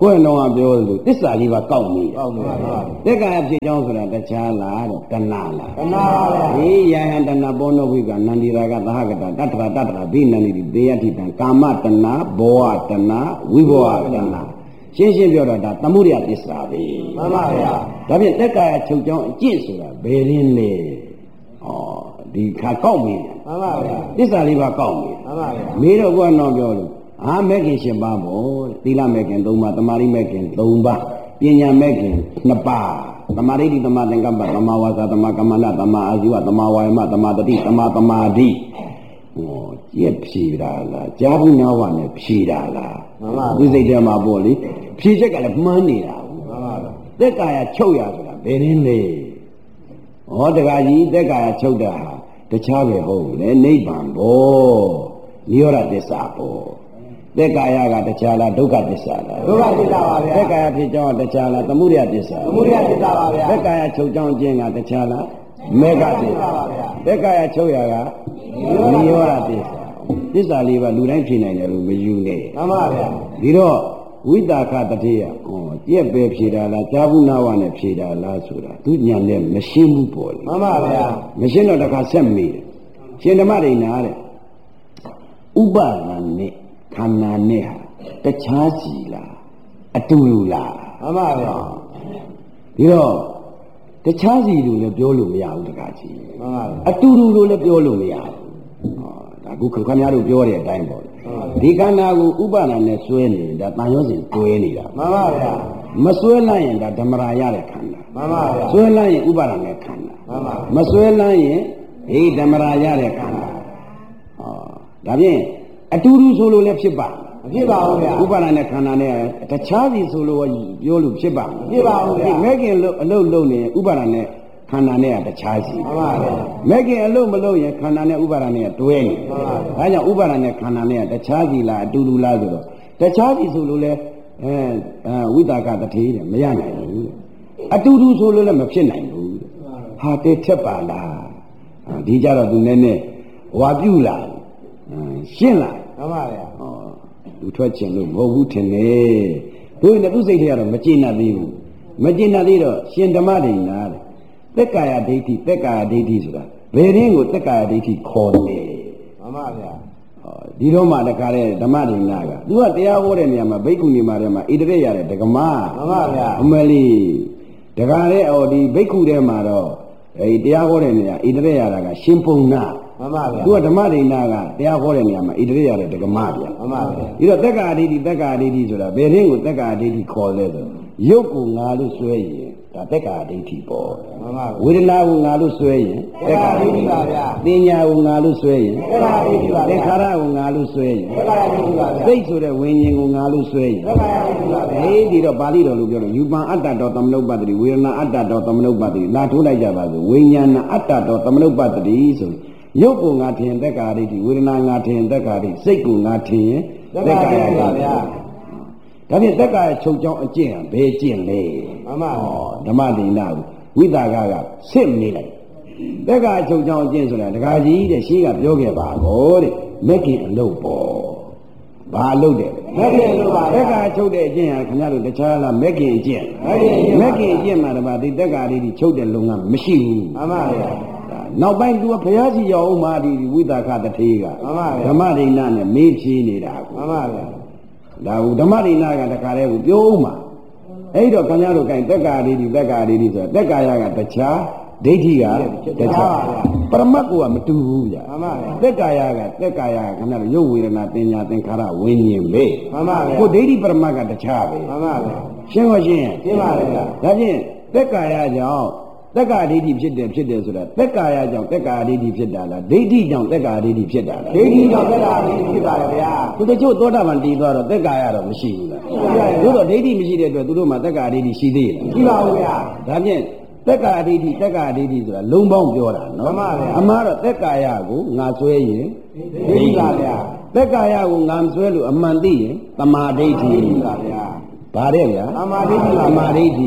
ကိုယ်တော်ကပြောလို့သစ္စာလေးပါကောက်နေကောက်နေပါဗျာတက္ကာယဖြစ်ကြောင်းဆိုတာတခြားလားတဲ့တဏှာလားတဏှာပါဗျာဒီယဟန်တဏှာဘောနောဝိကနန္ဒီရာကသဟကတတတ္ထရာတတ္ထရာဘိနန္ဒီတေယတိတံကာမတဏှာဘောဝတဏှာဝိဘောဝတဏှာရှင်းရှင်းပြောတော့ဒါသမုဒယသစ္စာပဲမှန်ပါဗျာဒါဖြင့်တက္ကာယချုပ်ကြောင်းအကျင့်ဆိုတာဘယ်ရင်းလဲဩဒီခါကောက်ပြီမှန်ပါဗျာသစ္စာလေးပါကောက်ပြီမှန်ပါဗျာမေးတော့ကတော့ပြောလို့အာမဲခင်ရှင်ပါမို့သီလမဲခင်၃ပါးတမာရိမဲခင်၃ပါးပညာမဲခင်၂ပါးတမာရိတိတမာသင်္ကပ္ပတမာဝါစာတမာကမ္မန္တတမာအာဇီဝတမာဝါယမတမာတတိတမာသမာဓိဟောကြည့်ဖြေတာလားကြားဘူးနာဝနဲ့ဖြေတာလားမှန်ပါဒီစိတ်ထဲမှာပေါ့လေဖြေချက်ကလည်းမှန်းနေတာမှန်ပါဗျာသက်ကာယချုပ်ရဆိုတာဘယ်ရင်းလဲဟောတခါကြီးသက်ကာယချုပ်တာဟာတခြားပဲဟုတ်လေနိဗ္ဗာန်ဘောနိရောဓသစ္စာဘောသက်ကာယကတခြားလားဒုက္ခသစ္စာလားဒုက္ခသစ္စာပါဗျာသက်ကာယဖြစ်ကြောင်းတခြားလားသမုဒယသစ္စာသမုဒယသစ္စာပါဗျာသက်ကာယချုပ်ကြောင်းခြင်းကတခြားလားမေဃသစ္စာပါဗျာသက်ကာယချုပ်ရကနိရောဓသစ္စာသစ္စာလေးပါလူတိုင်းဖြေနိုင်တယ်လို့မယူနဲ့မှန်ပါဗျာဒီတော့ဝိတာခတတိယဟောကြက်ပဲဖြေတာလားဇာဘူးနာဝနဲ့ဖြေတာလားဆိုတာသူညံနဲ့မရှင်းဘူးပေါ့လေမှန်ပါဗျာမရှင်းတော့တခါဆက်မေးတယ်ရှင်ဓမ္မဒိဏတဲ့ဥပါဒဏ်နဲ့ခန္ဓာနဲ့ဟာတခြားစီလားအတူတူလားမှန်ပါဗျာဒီတော့တခြားစီလို့လည်းပြောလို့မရဘူးတခါကြီးမှန်ပါဗျာအတူတူလို့လည်းပြောလို့မရဘူးဟောဒါခုခင်ဗျားတို့ပြောတဲ့အတိုင်းပေါ့ဒီခန္ဓာကိုဥပါဒဏ်နဲ့စွဲနေဒါတန်ရောစဉ်တွဲနေတာမှန်ပါဗျာမစွဲလိုက်ရင်ဒါဓမ္မရာရတဲ့ခန္ဓာမှန်ပါဗျာစွဲလိုက်ရင်ဥပါဒဏ်နဲ့ခန္ဓာမှန်ပါမစွဲလိုက်ရင်ဒီဓမ္မရာရတဲ့ခန္ဓာဟောဒါဖြင့်အတူတူဆိုလို့လည်းဖြစ်ပါမဖြစ်ပါဘူးဗျာဥပါဒဏ်နဲ့ခန္ဓာနဲ့တခြားစီဆိုလို့ပြောလို့ဖြစ်ပါမဖြစ်ပါဘူးဗျာဒီမဲ့ခင်လို့အလုပ်လုပ်နေဥပါဒဏ်နဲ့ခန္ဓာနဲ့ကတခြားစီမှန်ပါဗျာမဲ့ခင်အလုပ်မလုပ်ရင်ခန္ဓာနဲ့ဥပါဒဏ်နဲ့တွဲနေမှန်ပါဒါကြောင့်ဥပါဒဏ်နဲ့ခန္ဓာနဲ့တခြားစီလားအတူတူလားဆိုတော့တခြားစီဆိုလို့လည်းအဲအဲဝိတာကတထေးတယ်မရနိုင်ဘူးအတူတူဆိုလို့လည်းမဖြစ်နိုင်ဘူးဟာတေထက်ပါလားဒီကြတော့သူနည်းနည်းဝါပြုလာရှင်းလာမှန်ပါဗျာဟောသူထွက်ချင်လို့မဟုတ်ဘူးထင်တယ်တို့လည်းသူစိတ်ထဲကတော့မကျေနပ်သေးဘူးမကျေနပ်သေးတော့ရှင်ဓမ္မဒိဏတဲ့သက်ကာယဒိဋ္ဌိသက်ကာယဒိဋ္ဌိဆိုတာဘယ်ရင်းကိုသက်ကာယဒိဋ္ဌိခေါ်တယ်မှန်ပါဗျာဟောဒီတော့မှတခါတဲ့ဓမ္မဒိဏကသူကတရားဟောတဲ့နေရာမှာဘိက္ခုနီမှာထဲမှာဣတရေရတဲ့ဒကမမှန်ပါဗျာအမလီတခါတဲ့ဟောဒီဘိက္ခုထဲမှာတော့အဲဒီတရားဟောတဲ့နေရာဣတရေရတာကရှင်ပုံနာမှန်ပါဗျာသူကဓမ္မဒိဏကတရားဟောတဲ့နေရာမှာဣတရေရတဲ့ဒကမဗျာမှန်ပါဗျာဒီတော့သက်္ကာအဋ္ဌိသက်္ကာအဋ္ဌိဆိုတာဘယ်ရင်းကိုသက်္ကာအဋ္ဌိခေါ်လဲဆိုရုပ်ကိုငါလို့ဆွဲရင်ဒါသက်္ကာအဋ္ဌိပေါ့မှန်ပါဝေဒနာကိုငါလို့ဆွဲရင်သက်္ကာအဋ္ဌိပါဗျာသင်ညာကိုငါလို့ဆွဲရင်သက်္ကာအဋ္ဌိပါဗျာသင်္ခါရကိုငါလို့ဆွဲရင်သက်္ကာအဋ္ဌိပါဗျာစိတ်ဆိုတဲ့ဝိညာဉ်ကိုငါလို့ဆွဲရင်သက်္ကာအဋ္ဌိပါဗျာဟေးဒီတော့ပါဠိတော်လို့ပြောတော့ယူပံအတ္တတော်သမနုပ္ပတ္တိဝေဒနာအတ္တတော်သမနုပ္ပတ္တိလာထိုးလိုက်ကြပါစို့ဝိညာဏအတ္တတော်သမနုပ္ပတ္တိဆိုရုပ်ကိုငါထင်သက်္ကာအဋ္ဌိဝေဒနာငါထင်သက်္ကာအဋ္ဌိစိတ်ကိုငါထင်ရင်သက်္ကာအဋ္ဌိပါဗျာဒါဖြင့်သက်္ကာချုပ်ကြောင်းအကျင့်ဟာဘယ်ကျင့်လဲမှန်ပါဟောဓမ္မဒိဏကိုဝိတာကကစစ်နေလိုက်သက်္ကာချုပ်ကြောင်းအကျင့်ဆိုတာဒကာကြီးတဲ့ရှေးကပြောခဲ့ပါကောတဲ့မက်ကင်အလုပ်ပေါ့ဘာအလုပ်တဲ့မက်ကင်အလုပ်ပါဗျာသက်္ကာချုပ်တဲ့အကျင့်ဟာခင်ဗျားတို့တခြားလားမက်ကင်အကျင့်မက်ကင်အကျင့်ပါမက်ကင်အကျင့်မှာတပါဒီသက်္ကာလေးကြီးချုပ်တဲ့လုံကမရှိဘူးမှန်ပါဗျာနောက်ပိုင်းသူကဘုရားကြီးရောက်အောင်မှဒီဝိတာခတထေးကမှန်ပါဗျာဓမ္မဒိဏနဲ့မေးဖြေးနေတာကိုမှန်ပါဗျာဒါဟုဓမ္မဒိဏကတခါတည်းကိုပြောဦးမှာအဲ့တော့ခင်ဗျားတို့ကင်သက်္ကာလေးဒီသက်္ကာလေးဒီဆိုတာသက်္ကာယကတခြားဒိဋ္ဌိကတခြားပရမတ်ကမတူဘူးဗျာမှန်ပါဗျာသက်္ကာယကသက်္ကာယကခင်ဗျားတို့ရုပ်ဝေဒနာတင်ညာသင်္ခါရဝိညာဉ်ပဲမှန်ပါဗျာကိုဒိဋ္ဌိပရမတ်ကတခြားပဲမှန်ပါဗျာရှင်းပါရှင်းရှင်းပါလေဗျာဒါဖြင့်သက်္ကာယကြောင့်သက်္ကာဒိဋ္ဌိဖြစ်တယ်ဖြစ်တယ်ဆိုတာသက်္ကာယကြောင့်သက်္ကာဒိဋ္ဌိဖြစ်တာလားဒိဋ္ဌိကြောင့်သက်္ကာဒိဋ္ဌိဖြစ်တာလားဒိဋ္ဌိကြောင့်သက်္ကာအဋ္ဌိဖြစ်ပါလေဗျာသူတို့ချို့သောတာပန်တည်သွားတော့သက်္ကာယတော့မရှိဘူးလားသို့တော့ဒိဋ္ဌိမရှိတဲ့အတွက်သူတို့မှာသက်္ကာဒိဋ္ဌိရှိသေးရဲ့ရှိပါဦးဗျာဒါဖြင့်သက်္ကာဒိဋ္ဌိသက်္ကာဒိဋ္ဌိဆိုတာလုံးပေါင်းပြောတာနော်မှန်ပါဗျာအမှားတော့သက်္ကာယကိုငါဆွဲရင်ဒိဋ္ဌိပါဗျာသက်္ကာယကိုငါမဆွဲလို့အမှန်သိရင်တမာဒိဋ္ဌိဒိဋ္ဌိပါဗျာဗါတဲ့ဗျာတမာဒိဋ္ဌိပါတမာဒိဋ္ဌိ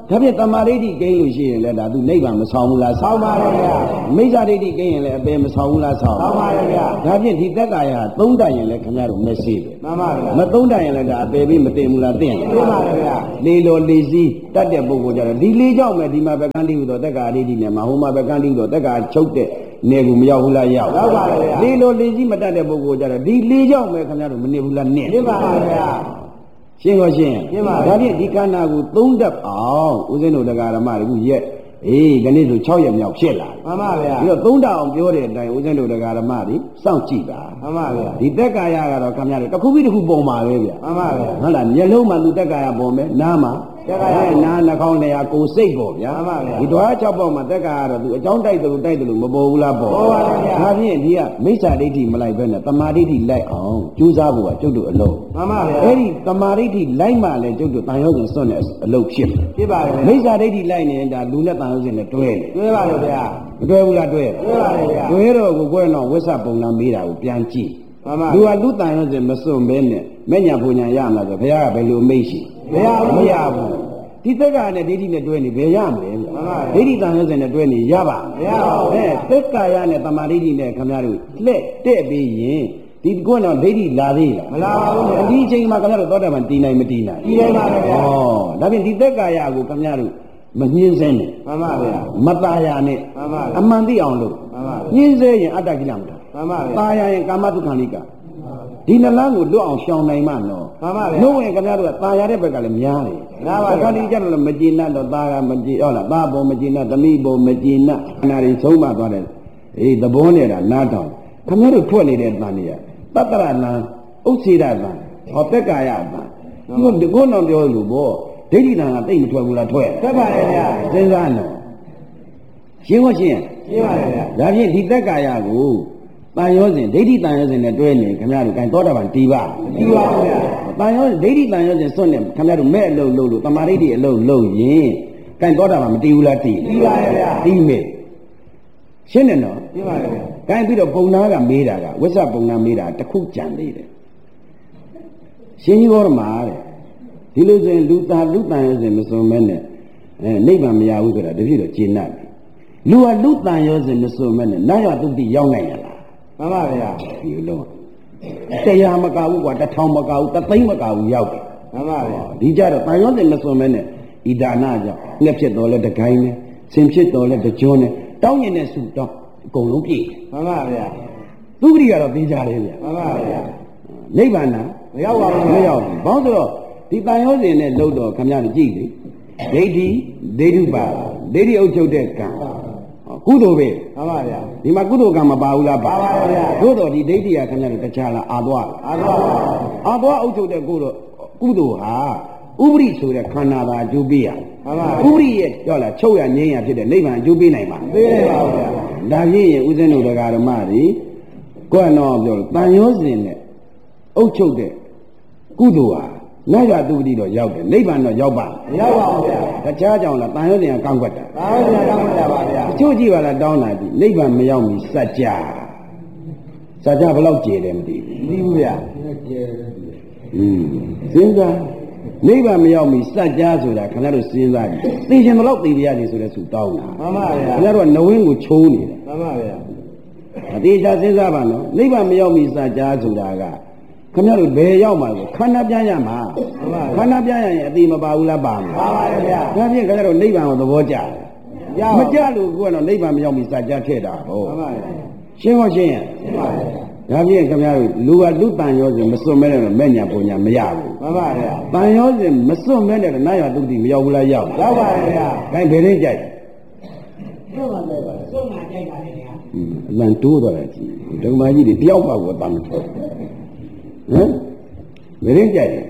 ဒါဖြင့်တမာဒိဋ္ဌိကိန်းလို့ရှိရင်လည်းဒါသူနိဗ္ဗာန်မဆောင်ဘူးလားဆောင်ပါရဲ့ဗျာမိစ္ဆာဒိဋ္ဌိကိန်းရင်လည်းအပေမဆောင်ဘူးလားဆောင်ဆောင်ပါရဲ့ဗျာဒါဖြင့်ဒီသက်ကာယသုံးတတ်ရင်လည်းခင်ဗျားတို့မရှိပဲမှန်ပါဗျာမသုံးတတ်ရင်လည်းဒါအပေပြီးမတင်ဘူးလားတင်တင်ပါရဲ့ဗျာလေလောလေစည်းတတ်တဲ့ပုဂ္ဂိုလ်ကြတော့ဒီလေးကြောင့်ပဲဒီမှာပဲကန္တိဟုသောသက်ကာဒိဋ္ဌိနဲ့မဟိုမှာပဲကန္တိဟုသောသက်ကာချုပ်တဲ့နေကူမရောက်ဘူးလားရောက်ရောက်ပါရဲ့ဗျာလေလောလေစည်းမတတ်တဲ့ပုဂ္ဂိုလ်ကြတော့ဒီလေးကြောင့်ပဲခင်ဗျားတို့မနေဘူးလားနင့်တင်ပါရဲ့ဗျာရှင်းပါရှင်းရှင်းပါဒါဖြင့်ဒီခန္ဓာကိုသုံးတတ်အောင်ဦးဇင်းတို့တရားဓမ္မတွေကရက်အေးဒီနေ့ဆို၆ရက်မြောက်ဖြစ်လာမှန်ပါဗျာပြီးတော့သုံးတတ်အောင်ပြောတဲ့အတိုင်းဦးဇင်းတို့တရားဓမ္မတွေစောင့်ကြည့်တာမှန်ပါဗျာဒီတက်ကာယကတော့ခင်ဗျားတို့တစ်ခုပြီးတစ်ခုပုံပါပဲဗျာမှန်ပါဗျာဟုတ်လားမျက်လုံးမှသူတက်ကာယပုံပဲနားမှာတက်ကာယနားနှာခေါင်းနေရာကိုယ်စိတ်ပေါ့ဗျာမှန်ပါဗျာဒီတော့၆ပေါက်မှာတက်ကာယကတော့သူအကြောင်းတိုက်တယ်လို့တိုက်တယ်လို့မပေါ်ဘူးလားပေါ်ပေါ်ပါဗျာဒါဖြင့်ဒီကမိစ္ဆာဒိဋ္ဌိမလိုက်ဘဲနဲ့တမာဒိဋ္ဌိလိုက်အောင်ကြိုးစားဖို့ကကျုပ်တို့အလုံးမှန်ပါဗျာအဲ့ဒီတမာဒိဋ္ဌိလိုက်မှလည်းကျုပ်တို့တန်ရုံးစဉ်စွန့်တဲ့အလုံးဖြစ်ဖြစ်ပါလေမိစ္ဆာဒိဋ္ဌိလိုက်နေတာလူနဲ့တန်ရုံးစဉ်နဲ့တွဲတယ်တွဲပါလေဗျာမတွဲဘူးလားတွဲတွဲပါလေဗျာတွဲတော့ကိုကိုယ်တော့ဝိသပုံနာမေးတာကိုပြန်ကြည့်မှန်ပါလူကလူတန်ရုံးစဉ်မစွန့်ဘဲနဲ့မဲ့ညာပူညာရမှာဆိုဘုရားကဘယ်လိုမိတ်ရှိမရဘူးမရဘူးဒီသက်ကနဲ့ဒိဋ္ဌိနဲ့တွဲနေဘယ်ရမလဲဗျာဒိဋ္ဌိတန်ရုံးစဉ်နဲ့တွဲနေရပါမရပါဘူးအဲသက္ကာယနဲ့တမာဒိဋ္ဌိနဲ့ခင်ဗျားတို့လက်တဲ့ပြီးရင်ဒီကွန်းတော့ဒိဋ္ဌိလာသေးလားမလာပါဘူးဒီအချိန်မှာခင်ဗျားတို့သောတာပန်တည်နိုင်မတည်နိုင်တည်နိုင်ပါဗျာဩဒါဖြင့်ဒီသက္ကာယကိုခင်ဗျားတို့မညှင်းစဲနဲ့မှန်ပါဗျာမตาယာနဲ့မှန်ပါအမှန်သိအောင်လို့မှန်ပါညှင်းစဲရင်အတ္တကိလမတာမှန်ပါဗျာตาယာရင်ကာမတုခံလိကဒီနလန်းကိုလွတ်အောင်ရှောင်နိုင်မှနော်မှန်ပါဗျာလို့ဝင်ခင်ဗျားတို့ကตาရတဲ့ဘက်ကလည်းများတယ်များပါဗျာခန္တီကြတော့မကျေနပ်တော့ตาကမကျေဟုတ်လားตาပေါ်မကျေနပ်သမီးပေါ်မကျေနပ်ခန္ဓာတွေဆုံးမသွားတယ်အေးသဘောနေတာနားတောင်ခင်ဗျားတို့ထွက်နေတဲ့တန်တွေကတတ္တရလံဥစ္စေရလံဟောတက်ကာယလံဒီကိုဒီကိုတော့ပြောလို့ပေါ့ဒိဋ္ဌိလံကတိတ်မထွက်ဘူးလားထွက်ထွက်ပါရဲ့ဗျာစဉ်းစားနော်ရှင်းမရှင်းရှင်းပါရဲ့ဗျာဒါဖြင့်ဒီတက်ကာယကိုတန်ရောစဉ်ဒိဋ္ဌိတန်ရောစဉ်နဲ့တွဲနေခင်ဗျားတို့ gain သောတာပန်တီးပါတီးပါဗျာတန်ရောဒိဋ္ဌိတန်ရောစဉ်စွန့်နေခင်ဗျားတို့မဲ့အလုပ်လုပ်လို့တမာဒိဋ္ဌိအလုပ်လုပ်ရင် gain သောတာပန်မတီးဘူးလားတီးတီးပါရဲ့ဗျာတီးမယ်ရှင်းတယ်နော်ရှင်းပါရဲ့ဗျာ gain ပြီးတော့ပုံနာကမေးတာကဝိသပုံနာမေးတာတစ်ခုကြံသေးတယ်ရှင်ကြီးဘောရမှာတဲ့ဒီလိုဆိုရင်လူသားလူတန်ရောစဉ်မစွန့်မဲနဲ့အဲနိဗ္ဗာန်မရဘူးဆိုတာတပြည့်တော့ကျေနပ်တယ်လူကလူတန်ရောစဉ်မစွန့်မဲနဲ့နာရတုတိရောက်နိုင်ရလားမှန်ပါဗျာဒီလိုတရားမကဘူးကွာတစ်ထောင်မကဘူးတစ်သိန်းမကဘူးရောက်တယ်မှန်ပါဗျာဒီကြတော့တန်ရောစဉ်မစွန့်မဲနဲ့ဤဒါနကြောင့်ငှက်ဖြစ်တော်လဲတကိုင်းနဲ့ဆင်ဖြစ်တော်လဲတကြွနဲ့တောင်းရင်နဲ့စုတောင်းအကုန်လုံးပြည့်မှန်ပါဗျာသူဂရိကတော့သိကြတယ်ဗျာမှန်ပါဗျာနိဗ္ဗာန်မရောက်ပါဘူးမရောက်ဘူးဘာလို့ဆိုတော့ဒီတန်ရောစဉ်နဲ့လှုပ်တော့ခမရကြည့်လေဒိဋ္ဌိဒိဋ္ဌုပါဒိဋ္ဌိအုပ်ချုပ်တဲ့ကံကုသိုလ်ပဲမှန်ပါဗျာဒီမှာကုသိုလ်ကံမပါဘူးလားပါပါဗျာသို့တော်ဒီဒိဋ္ဌိကခင်ဗျားတို့တခြားလားအာသွားအာသွားအာသွားအုပ်ချုပ်တဲ့ကုသိုလ်ကုသိုလ်ဟာဥပရိဆိုတဲ့ခန္ဓာသာအကျိုးပေးရမှန်ပါဥပရိရဲ့ကြောက်လားချုပ်ရငြိမ်းရဖြစ်တဲ့နိဗ္ဗာန်အကျိုးပေးနိုင်ပါပေးနိုင်ပါဗျာဒါဖြင့်ဥစဉ်တို့တရားဓမ္မတွေကိုယ်တော့ပြောတန်ရောစဉ်နဲ့အုပ်ချုပ်တဲ့ကုသိုလ်ဟာနာရတုပတိတော့ရောက်တယ်နိဗ္ဗာန်တော့ရောက်ပါမရောက်ပါဘူးဗျာတခြားကြောင့်လားတန်ရုံးတင်ကကောင်းကွက်တာတန်ရုံးတင်ကကောင်းကွက်တာပါဗျာအချို့ကြည့်ပါလားတောင်းလာကြည့်နိဗ္ဗာန်မရောက်မီစัจ जा စัจ जा ဘယ်လောက်ကျယ်တယ်မသိဘူးမသိဘူးဗျာကျယ်တယ်อืมစဉ်းစားနိဗ္ဗာန်မရောက်မီစัจ जा ဆိုတာခင်ဗျားတို့စဉ်းစားကြည့်သိရှင်ဘယ်လောက်သိပြရနေဆိုတဲ့သူတောင်းတာမှန်ပါဗျာခင်ဗျားတို့ကနဝင်းကိုချိုးနေတယ်မှန်ပါဗျာအသေးချာစဉ်းစားပါနော်နိဗ္ဗာန်မရောက်မီစัจ जा ဆိုတာကခင်ဗျားတို့ဘယ်ရောက်မှာလဲခန္ဓာပြန်ရမှာခန္ဓာပြန်ရရင်အတိမပါဘူးလားပါမှာပါပါဗျာဒါဖြင့်ခင်ဗျားတို့နိဗ္ဗာန်ကိုသဘောကျတယ်မကြလို့ကိုကတော့နိဗ္ဗာန်မရောက်မီစัจ जा ထည့်တာဟုတ်ပါပါရှင်းပါရှင်းရရှင်းပါဒါဖြင့်ခင်ဗျားတို့လူကလူတန်ရောစဉ်မစွန့်မဲနဲ့တော့မဲ့ညာပုံညာမရဘူးမှန်ပါဗျာတန်ရောစဉ်မစွန့်မဲနဲ့တော့နာရတုတိမရောက်ဘူးလားရောက်ရောက်ပါဗျာခိုင်းဘယ်ရင်းကြိုက်စွန့်ပါလေစွန့်မှကြိုက်ပါလေဗျာအလံတိုးသွားတာကြည့်ဒုမကြီးတွေတယောက်ပါကိုတမ်းထွက်ဟမ်မရင်းကြိုက်တယ်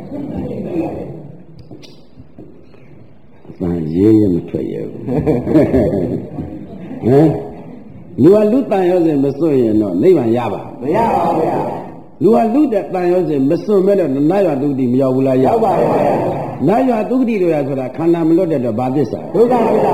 အမှန်ရေးရမထွက်ရဘူးဟမ်လူကလူတန်ရောစဉ်မစွန့်ရင်တော့နိဗ္ဗာန်ရပါမရပါဘူးဗျာလူကလူတန်ရောစဉ်မစွန့်မဲ့တော့နာရတုတိမရောက်ဘူးလားရောက်ပါရဲ့ဗျာနာရတုတိတို့ရဆိုတာခန္ဓာမလွတ်တဲ့တော့ဘာသစ္စာဒုက္ခသစ္စာပါဗျာ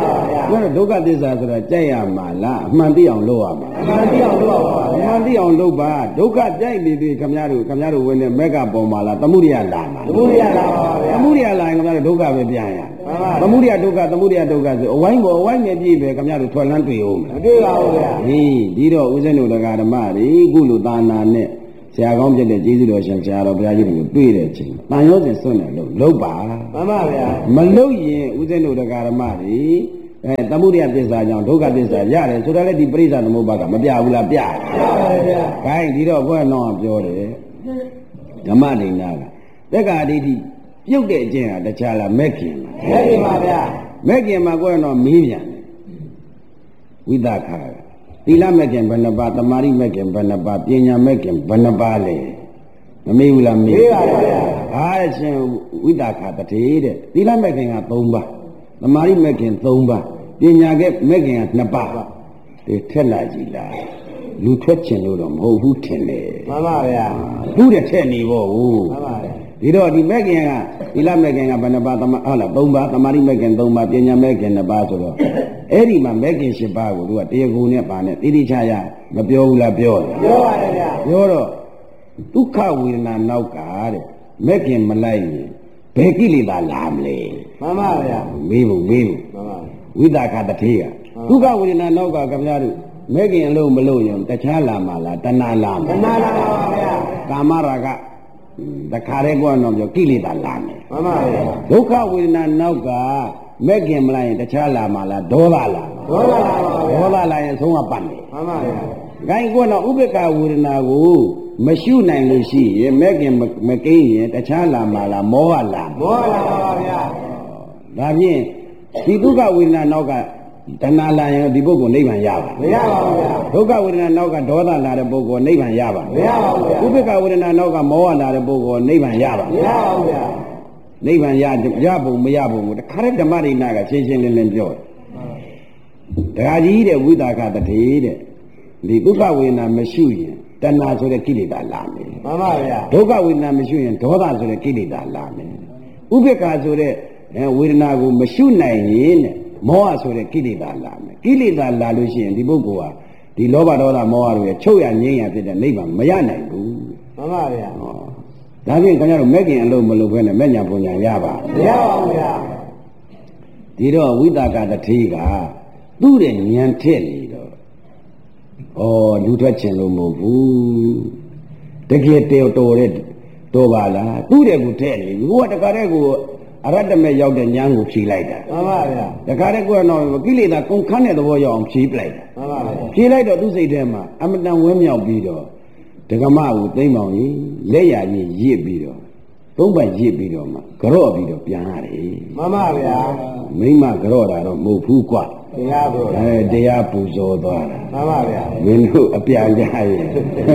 ဘုရားဒုက္ခသစ္စာဆိုတာကြိုက်ရမှာလားအမှန်သိအောင်လုပ်ရမှာအမှန်သိအောင်လုပ်ရပါဗျာအမှန်သိအောင်လုပ်ပါဒုက္ခကြိုက်နေပြီခင်ဗျားတို့ခင်ဗျားတို့ဝင်နေမက်ကပေါ်မှာလားသမုဒိယလာမှာသမုဒိယလာပါဗျာသမုဒိယလာရင်ခင်ဗျားတို့ဒုက္ခပဲပြန်ရသမုဒိယဒုက္ခသမုဒိယဒုက္ခဆိုအဝိုင်းပေါ်အဝိုင်းနဲ့ပြည့်ပဲခင်ဗျားတို့ထွက်လန်းတွေ့အောင်မတွေ့ပါဘူးဗျာဟေးဒီတော့ဦးဇင်းတို့တရားဓမ္မတွေခုလိုသာနာနဲ့ဆရာကောင်းဖြစ်တဲ့ကျေးဇူးတော်ရှင်ဆရာတော်ဘုရားကြီးတွေကိုတွေ့တဲ့အချိန်တန်ရောစဉ်စွန့်တယ်လို့လုပ်ပါမှန်ပါဗျာမလုပ်ရင်ဦးဇင်းတို့တရားဓမ္မတွေအဲသမုဒိယသစ္စာကြောင့်ဒုက္ခသစ္စာရတယ်ဆိုတော့လေဒီပရိစ္ဆာသမုပ္ပါကမပြဘူးလားပြတယ်ပြပါဗျာခိုင်းဒီတော့ဘုရားတော်ကပြောတယ်ဓမ္မဒိဋ္ဌာကတက္ကာဒိဋ္ဌိပြုတ်တဲ့အကျင့်ဟာတခြားလားမဲ့ခင်လားမဲ့ခင်ပါဗျာမဲ့ခင်မှာကိုယ်တော်မေးပြန်တယ်ဝိသခာသီလမဲ့ခင်ဘယ်နှပါသမာဓိမဲ့ခင်ဘယ်နှပါပညာမဲ့ခင်ဘယ်နှပါလဲမမေးဘူးလားမေးပါဗျာအားရှင်ဝိသခာတထေတဲ့သီလမဲ့ခင်ကသုံးပါသမာဓိမဲ့ခင်သုံးပါပညာကမဲ့ခင်ကနှစ်ပါဒီထက်လာကြည့်လားလူထွက်ချင်လို့တော့မဟုတ်ဘူးထင်တယ်မှန်ပါဗျာသူ့တဲ့ထက်နေပေါ့ဟုတ်မှန်ပါဗျာဒီတော့ဒီမဲ့ခင်ကသီလမဲ့ခင်ကဘယ်နှပါသမာဟုတ်လားသုံးပါသမာဓိမဲ့ခင်သုံးပါပညာမဲ့ခင်နှစ်ပါဆိုတော့အဲ့ဒီမှာမဲ့ခင်ရှစ်ပါးကိုသူကတရားကုန်နဲ့ပါနဲ့တိတိကျကျမပြောဘူးလားပြောတယ်ပြောပါတယ်ဗျာပြောတော့ဒုက္ခဝေဒနာနောက်ကတဲ့မဲ့ခင်မလိုက်ရင်ဘယ်ကိလေသာလာမလဲမှန်ပါဗျာမေးဖို့မေးဖို့မှန်ပါဝိသခာတထေကဒုက္ခဝေဒနာနောက်ကခင်ဗျားတို့မဲ့ခင်အလုံးမလို့ရင်တခြားလာမှာလားတဏှာလာမှာတဏှာလာပါဗျာကာမရာဂတခါတည်းကတော့ပြောကိလေသာလာမယ်မှန်ပါဗျာဒုက္ခဝေဒနာနောက်ကမဲ့ခင်မလိုက်ရင်တခြားလာမှာလားဒေါသလာမှာဒေါသလာပါဗျာဒေါသလာရင်ဆုံးကပတ်မယ်မှန်ပါဗျာဂိုင်းကတော့ဥပ္ပခဝေဒနာကိုမရှုနိုင်လို့ရှိရင်မဲ့ခင်မကိန်းရင်တခြားလာမှာလားမောဟလာမောဟလာပါဗျာဒါဖြင့်ဒီဒုက္ခဝေဒနာနောက်ကတဏှာလာရင်ဒီပုဂ္ဂိုလ်နိဗ္ဗာန်ရပါမရပါဘူးဗျာဒုက္ခဝေဒနာနောက်ကဒေါသလာတဲ့ပုဂ္ဂိုလ်နိဗ္ဗာန်ရပါမရပါဘူးဗျာဥပ္ပခဝေဒနာနောက်ကမောဟလာတဲ့ပုဂ္ဂိုလ်နိဗ္ဗာန်ရပါမရပါဘူးဗျာနိဗ္ဗာန်ရရဖို့မရဖို့တခါတည်းဓမ္မဒိဋ္ဌာကရှင်းရှင်းလင်းလင်းပြောတယ်ဒကာကြီးတဲ့ဝိသခာတထေတဲ့ဒီဒုက္ခဝေဒနာမရှိရင်တဏှာဆိုတဲ့ကိလေသာလာမယ်မှန်ပါဗျာဒုက္ခဝေဒနာမရှိရင်ဒေါသဆိုတဲ့ကိလေသာလာမယ်ဥပ္ပခဆိုတဲ့ဝေဒနာကိုမရှိနိုင်ရင်တဲ့မောဟဆိုတဲ့ကိလေသာလာမယ်ကိလေသာလာလို့ရှိရင်ဒီပုဂ္ဂိုလ်ဟာဒီလောဘဒေါသမောဟတို့ရဲ့ချုပ်ရငြိမ်းရဖြစ်တဲ့နိဗ္ဗာန်မရနိုင်ဘူးမှန်ပါဗျာဟောဒါဖြင့်ခင်ဗျားတို့မဲ့ခင်အလုံးမလုပ်ဘဲနဲ့မဲ့ညာပုံညာရပါမရပါဘူးဗျာဒီတော့ဝိသကတထေကသူ့ရဲ့ဉာဏ်ထက်နေတော့ဩလူထွက်ချင်လို့မဟုတ်ဘူးတကယ်တော်တော်တဲ့တော်ပါလားသူ့တဲ့ကိုထက်နေဘူးကတခါတည်းကိုအရတ္တမဲ့ရောက်တဲ့ဉာဏ်ကိုဖြေလိုက်တာမှန်ပါဗျာတခါတည်းကတော့ကိလေသာကုန်ခန်းတဲ့သဘောရောက်အောင်ဖြေပလိုက်တာမှန်ပါဗျာဖြေလိုက်တော့သူ့စိတ်ထဲမှာအမတန်ဝဲမြောက်ပြီးတော့ဒကမကိုသိမ့်ပေါင်းကြီးလက်ရကြီးရစ်ပြီးတော့သုံးပတ်ရစ်ပြီးတော့မှကြော့ပြီးတော့ပြန်ရတယ်မှန်ပါဗျာမိမကြော့တာတော့မဟုတ်ဘူးကွာတရားပူအဲတရားပူဇော်သွားတာမှန်ပါဗျာမင်းတို့အပြန်ကြရဲ့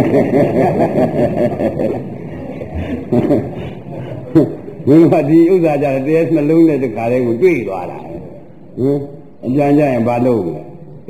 မင်းကဒီဥစ္စာကြတယ်တရားနှလုံးနဲ့တခါတည်းကိုတွေ့သွားတာဟင်အပြန်ကြရင်ဘာလုပ်လဲ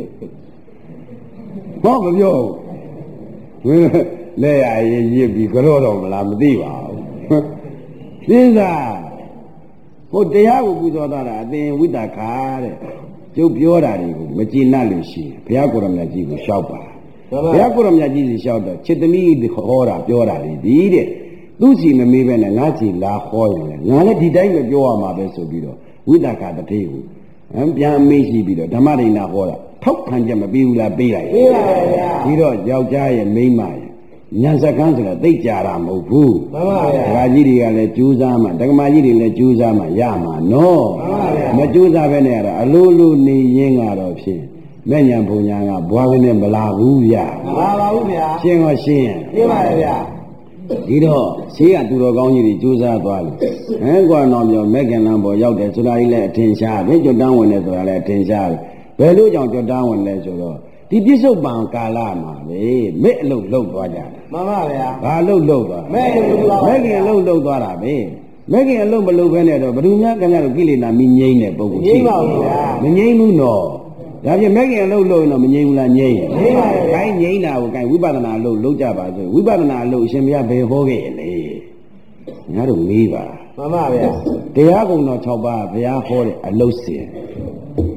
ဟောမပြောဘူးမင်းလက်ရရင်ရစ်ပြီးကြော့တော့မလားမသိပါဘူးသစ္စာဟိုတရားကိုပူဇော်တာအသင်ဝိတ္တခါတဲ့ကျုပ်ပြောတာတွေကိုမကျေနပ်လို့ရှိရင်ဘုရားကိုယ်တော်မြတ်ကြီးကိုလျှောက်ပါဘုရားကိုယ်တော်မြတ်ကြီးစီလျှောက်တော့จิตသမီးဟောတာပြောတာလေဒီတဲ့သူ့စီမမေးပဲနဲ့ငါစီလာဟောရင်လေငါလည်းဒီတိုင်းပဲပြောရမှာပဲဆိုပြီးတော့ဝိတ္တခါတထေကိုပြန်မေးရှိပြီးတော့ဓမ္မဒိဋ္ဌာဟောတာထောက်ခံချက်မပေးဘူးလားပေးလိုက်ပေးပါဗျာပြီးတော့ယောက်ျားရဲ့မိန်းမရဲ့ညာစကန်းဆိုတာသိကြတာမဟုတ်ဘူးမှန်ပါဗျာဒကာကြီးတွေကလည်းကြိုးစားမှဒကမာကြီးတွေလည်းကြိုးစားမှရမှာနော်မှန်ပါဗျာမကြိုးစားပဲနဲ့ရတာအလိုလိုနေရင်းကတော့ဖြင့်မဲ့ညာဘုံညာကဘွားကနဲ့မလာဘူးဗျာမလာပါဘူးဗျာရှင်းတော့ရှင်းရှင်းပါရဲ့ဗျာဒီတော့ရှင်းကသူတော်ကောင်းကြီးတွေကြိုးစားသွားလို့ဟဲကွာတော့ပြောမဲ့ခင်လန်းပေါ်ရောက်တယ်ဆိုတာကြီးလည်းအထင်ရှားပဲကြွတန်းဝင်တယ်ဆိုတာလည်းအထင်ရှားတယ်ဘယ်လိုကြောင့်ကြွတန်းဝင်လဲဆိုတော့ဒီပြစ္ဆုတ်ပံကာလမှာလေမဲ့အလုပ်လုပ်သွားကြတာမှန်ပါဗျာဘာလုပ်လုပ်သွားမဲ့အလုပ်လုပ်သွားမဲ့ခင်အလုပ်လုပ်သွားတာပဲမဲ့ခင်အလုပ်မလုပ်ဘဲနဲ့တော့ဘယ်သူများခင်ဗျားတို့ကိလေသာမငြိမ့်တဲ့ပုံကိုရှိပါဘူးဗျာမငြိမ့်ဘူးနော်ဒါဖြင့်မဲ့ခင်အလုပ်လုပ်ရင်တော့မငြိမ့်ဘူးလားငြိမ့်ငြိမ့်ပါရဲ့ခိုင်းငြိမ့်တာကိုခိုင်းဝိပဿနာအလုပ်လုပ်ကြပါဆိုဝိပဿနာအလုပ်အရှင်ဘုရားဘယ်ဟောခဲ့ရလဲငါတို့မေးပါမှန်ပါဗျာတရားကုံတော်၆ပါးဘုရားဟောတဲ့အလုပ်စဉ်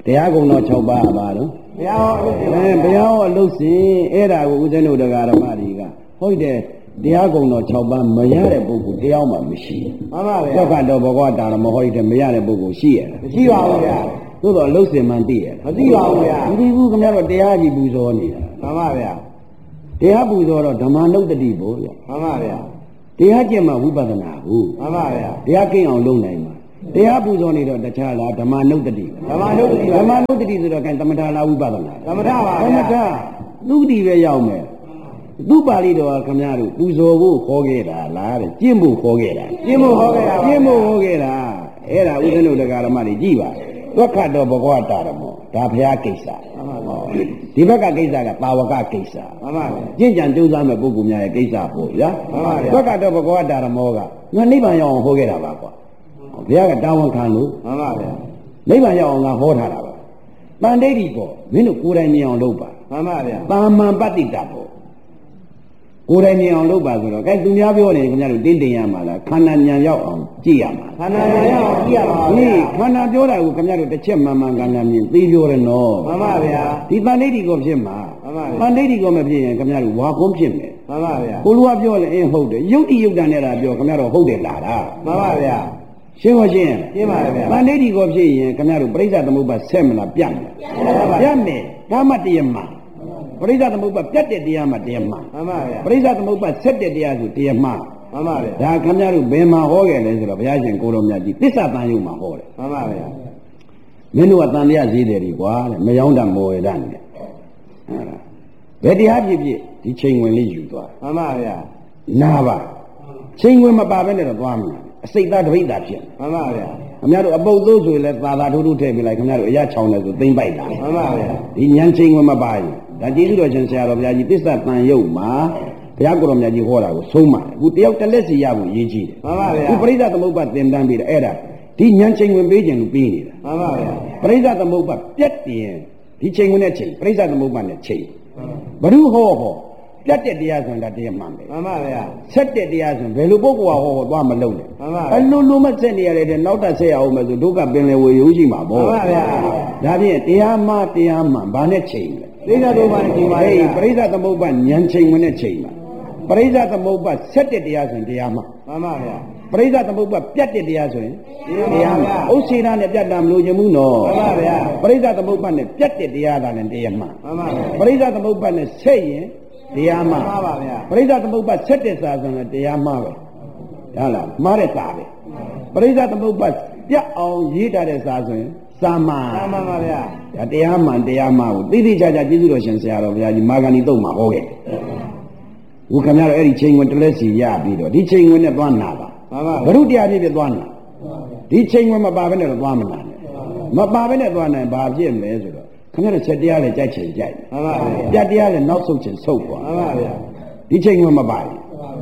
တရားကုံတော်၆ပါးပါတော့ဘုရားဟောအဲဘုရားဟောအလုပ်စဉ်အဲ့ဒါကိုဦးဇင်းတို့တရားဓမ္မတွေကဟုတ်တယ်တရားကုံတော်၆ပါးမရတဲ့ပုဂ္ဂိုလ်တရားမှမရှိဘူးမှန်ပါဗျာသောကတော့ဘဂဝါတာရမဟောရတဲ့မရတဲ့ပုဂ္ဂိုလ်ရှိရလားမရှိပါဘူးဗျာသို့တော့အလုပ်စဉ်မှန်သိရလားမသိပါဘူးဗျာမသိဘူးခင်ဗျားတို့တရားကြီးပူဇော်နေတာမှန်ပါဗျာတရားပူဇော်တော့ဓမ္မနုတ္တိပေါ့ဗျာမှန်ပါဗျာတရားကျင့်မှဝိပဿနာဟုတ်မှန်ပါဗျာတရားကျင့်အောင်လုပ်နိုင်မှာတရားပူဇော်နေတော့တခြားလားဓမ္မနုတ္တိဓမ္မနုတ္တိဓမ္မနုတ္တိဆိုတော့ကဲသမထလားဝိပဿနာသမထပါဗျာသမထသုတိပဲရောက်မယ်သူပါဠိတော်ကခင်ဗျားတို့ပူဇော်ဖို့ခေါ်ခဲ့တာလားတဲ့ကျင့်ဖို့ခေါ်ခဲ့တာကျင့်ဖို့ခေါ်ခဲ့တာကျင့်ဖို့ခေါ်ခဲ့တာအဲ့ဒါဥဒ္ဒနုတရားဓမ္မတွေကြည့်ပါသက္ခတော်ဘဂဝါတာရမောဒါဘုရားကိစ္စဒီဘက်ကကိစ္စကပါဝကကိစ္စမှန်ပါဗျာကျင့်ကြံကြိုးစားမဲ့ပုဂ္ဂိုလ်များရဲ့ကိစ္စပေါ့ဗျာမှန်ပါဗျာသက္ခတော်ဘဂဝါတာရမောကငါနိဗ္ဗာန်ရောက်အောင်ဟောခဲ့တာပါကွာဘုရားကတာဝန်ခံလို့မှန်ပါဗျာနိဗ္ဗာန်ရောက်အောင်ငါဟောထားတာပါတန်ဋိဋ္ဌိပေါ့မင်းတို့ကိုယ်တိုင်မြင်အောင်လုပ်ပါမှန်ပါဗျာတာမန်ပတ္တိတာပေါ့ကိုယ်တိုင်မြင်အောင်လုပ်ပါဆိုတော့အဲသူများပြောနေခင်ဗျားတို့တင်းတင်ရမှာလားခန္ဓာဉာဏ်ရောက်အောင်ကြည့်ရမှာခန္ဓာဉာဏ်ရောက်အောင်ကြည့်ရပါဘူးဒီခန္ဓာပြောတာကိုခင်ဗျားတို့တစ်ချက်မှန်မှန်ကန်ကန်မြင်သိပြောတယ်နော်မှန်ပါဗျာဒီတန်ဋိဋ္ဌိကိုဖြစ်မှာမှန်ပါဗျာတန်ဋိဋ္ဌိကိုမဖြစ်ရင်ခင်ဗျားတို့ဝါကုန်းဖြစ်မယ်မှန်ပါဗျာကိုလူကပြောရင်အင်းဟုတ်တယ်ယုတ်တိယုတ်တန်နဲ့တာပြောခင်ဗျားတို့ဟုတ်တယ်လားလားမှန်ပါဗျာရှင်းပါရှင်းရှင်းပါဗျာတန်ဋိဋ္ဌိကိုဖြစ်ရင်ခင်ဗျားတို့ပရိစ္ဆသမုပ္ပါဆက်မလားပြတ်မလားပြတ်မယ်ကာမတယမပရိစ္ဆသမုပ္ပါပြတ်တဲ့တရားမှတရားမှမှန်ပါဗျာပရိစ္ဆသမုပ္ပါဆက်တဲ့တရားဆိုတရားမှမှန်ပါဗျာဒါခင်ဗျားတို့ဘယ်မှာဟောခဲ့လဲဆိုတော့ဘုရားရှင်ကိုတော်မြတ်ကြီးသစ္စာတန်ရုံမှာဟောတယ်မှန်ပါဗျာမင်းတို့ကတန်တရားဈေးတယ်ဒီကွာတဲ့မယောင်းတမောရတနဲ့ဟုတ်လားဘယ်တရားဖြစ်ဖြစ်ဒီချိန်ဝင်လေးယူသွားမှန်ပါဗျာနာပါချိန်ဝင်မပါဘဲနဲ့တော့သွားမှာအစိတ်သားတပိတ်သားဖြစ်မှန်ပါဗျာခင်ဗျားတို့အပုတ်သိုးဆိုရင်လည်းသာသာထိုးထိုးထည့်ပြလိုက်ခင်ဗျားတို့အရချောင်းတယ်ဆိုသိမ့်ပိုက်တာမှန်ပါဗျာဒီဉာဏ်ချိန်ဝင်မပါရင်ဒါကျေးဇူးတော်ရှင်ဆရာတော်ဘုရားကြီးသစ္စာတန်ရုပ်မှာဘုရားကိုယ်တော်မြတ်ကြီးဟောတာကိုဆုံးမအခုတယောက်တစ်လက်စီရဖို့ရည်ကြီးတယ်မှန်ပါဗျာအခုပရိစ္ဆသမုပ္ပါသင်တန်းပြီးတယ်အဲ့ဒါဒီဉာဏ်ချိန်ဝင်ပေးခြင်းလို့ပြီးနေတာမှန်ပါဗျာပရိစ္ဆသမုပ္ပါပြတ်တင်ဒီချိန်ဝင်တဲ့ချိန်ပရိစ္ဆသမုပ္ပါနဲ့ချိန်ဘ ᱹ ဟောဟောပြတ်တဲ့တရားဆိုတာတရားမှန်ပဲမှန်ပါဗျာဆက်တဲ့တရားဆိုဘယ်လိုပုဂ္ဂိုလ်ကဟောဟောသွားမလုံးနဲ့မှန်ပါအလိုလိုမဆက်နေရတဲ့နောက်တက်ဆက်ရအောင်မယ်ဆိုဒုက္ခပင်လေဝေရိုးရှိမှာပေါ့မှန်ပါဗျာဒါဖြင့်တရားမှတရားမှဘာနဲ့ချိန်လဲပရိစ္ဆသမုပ္ပါနဲ့ချိန်ပါလေပရိစ္ဆသမုပ္ပါဉာဏ်ချိန်ဝင်တဲ့ချိန်မှာပရိစ္ဆသမုပ္ပါဆက်တဲ့တရားဆိုရင်တရားမှမှန်ပါဗျာပရိစ္ဆသမုပ္ပါပြတ်တဲ့တရားဆိုရင်တရားမှဥစ္စေနာနဲ့ပြတ်တာမလို့ခြင်းဘူးနော်မှန်ပါဗျာပရိစ္ဆသမုပ္ပါနဲ့ပြတ်တဲ့တရားသာလည်းတရားမှမှန်ပါဗျာပရိစ္ဆသမုပ္ပါနဲ့ဆက်ရင်တရားမှန်ပါဗျာပရိစ္ဆသမုပ္ပါဆက်တဲ့စာဆိုရင်တရားမှပဲဟုတ်လားမှားတဲ့စာပဲပရိစ္ဆသမုပ္ပါပြတ်အောင်ရေးထားတဲ့စာဆိုရင်စာမှန်မှန်ပါဗျာဒါတရားမှန်တရားမှန်ကိုသိသိချာချာကျေးဇူးတော်ရှင်ဆရာတော်ဘုရားကြီးမာဂဏီတုတ်မှာဟောခဲ့ခုခင်ဗျားတို့အဲ့ဒီချိန်ဝင်တလက်စီရပြီးတော့ဒီချိန်ဝင်နဲ့သွားနာပါမှန်ပါဘုရုတရားပြည့်ပြည့်သွားနာဒီချိန်ဝင်မပါဘဲနဲ့တော့သွားမနာနဲ့မပါဘဲနဲ့သွားနိုင်ဘာဖြစ်မလဲဆိုတော့ခင်ဗျားတို့ချက်တရားလည်းကြိုက်ချင်ကြိုက်မှန်ပါဗျာပြတ်တရားလည်းနောက်ဆုတ်ချင်ဆုတ်သွားမှန်ပါဗျာဒီချိန်ဝင်မပါဘူး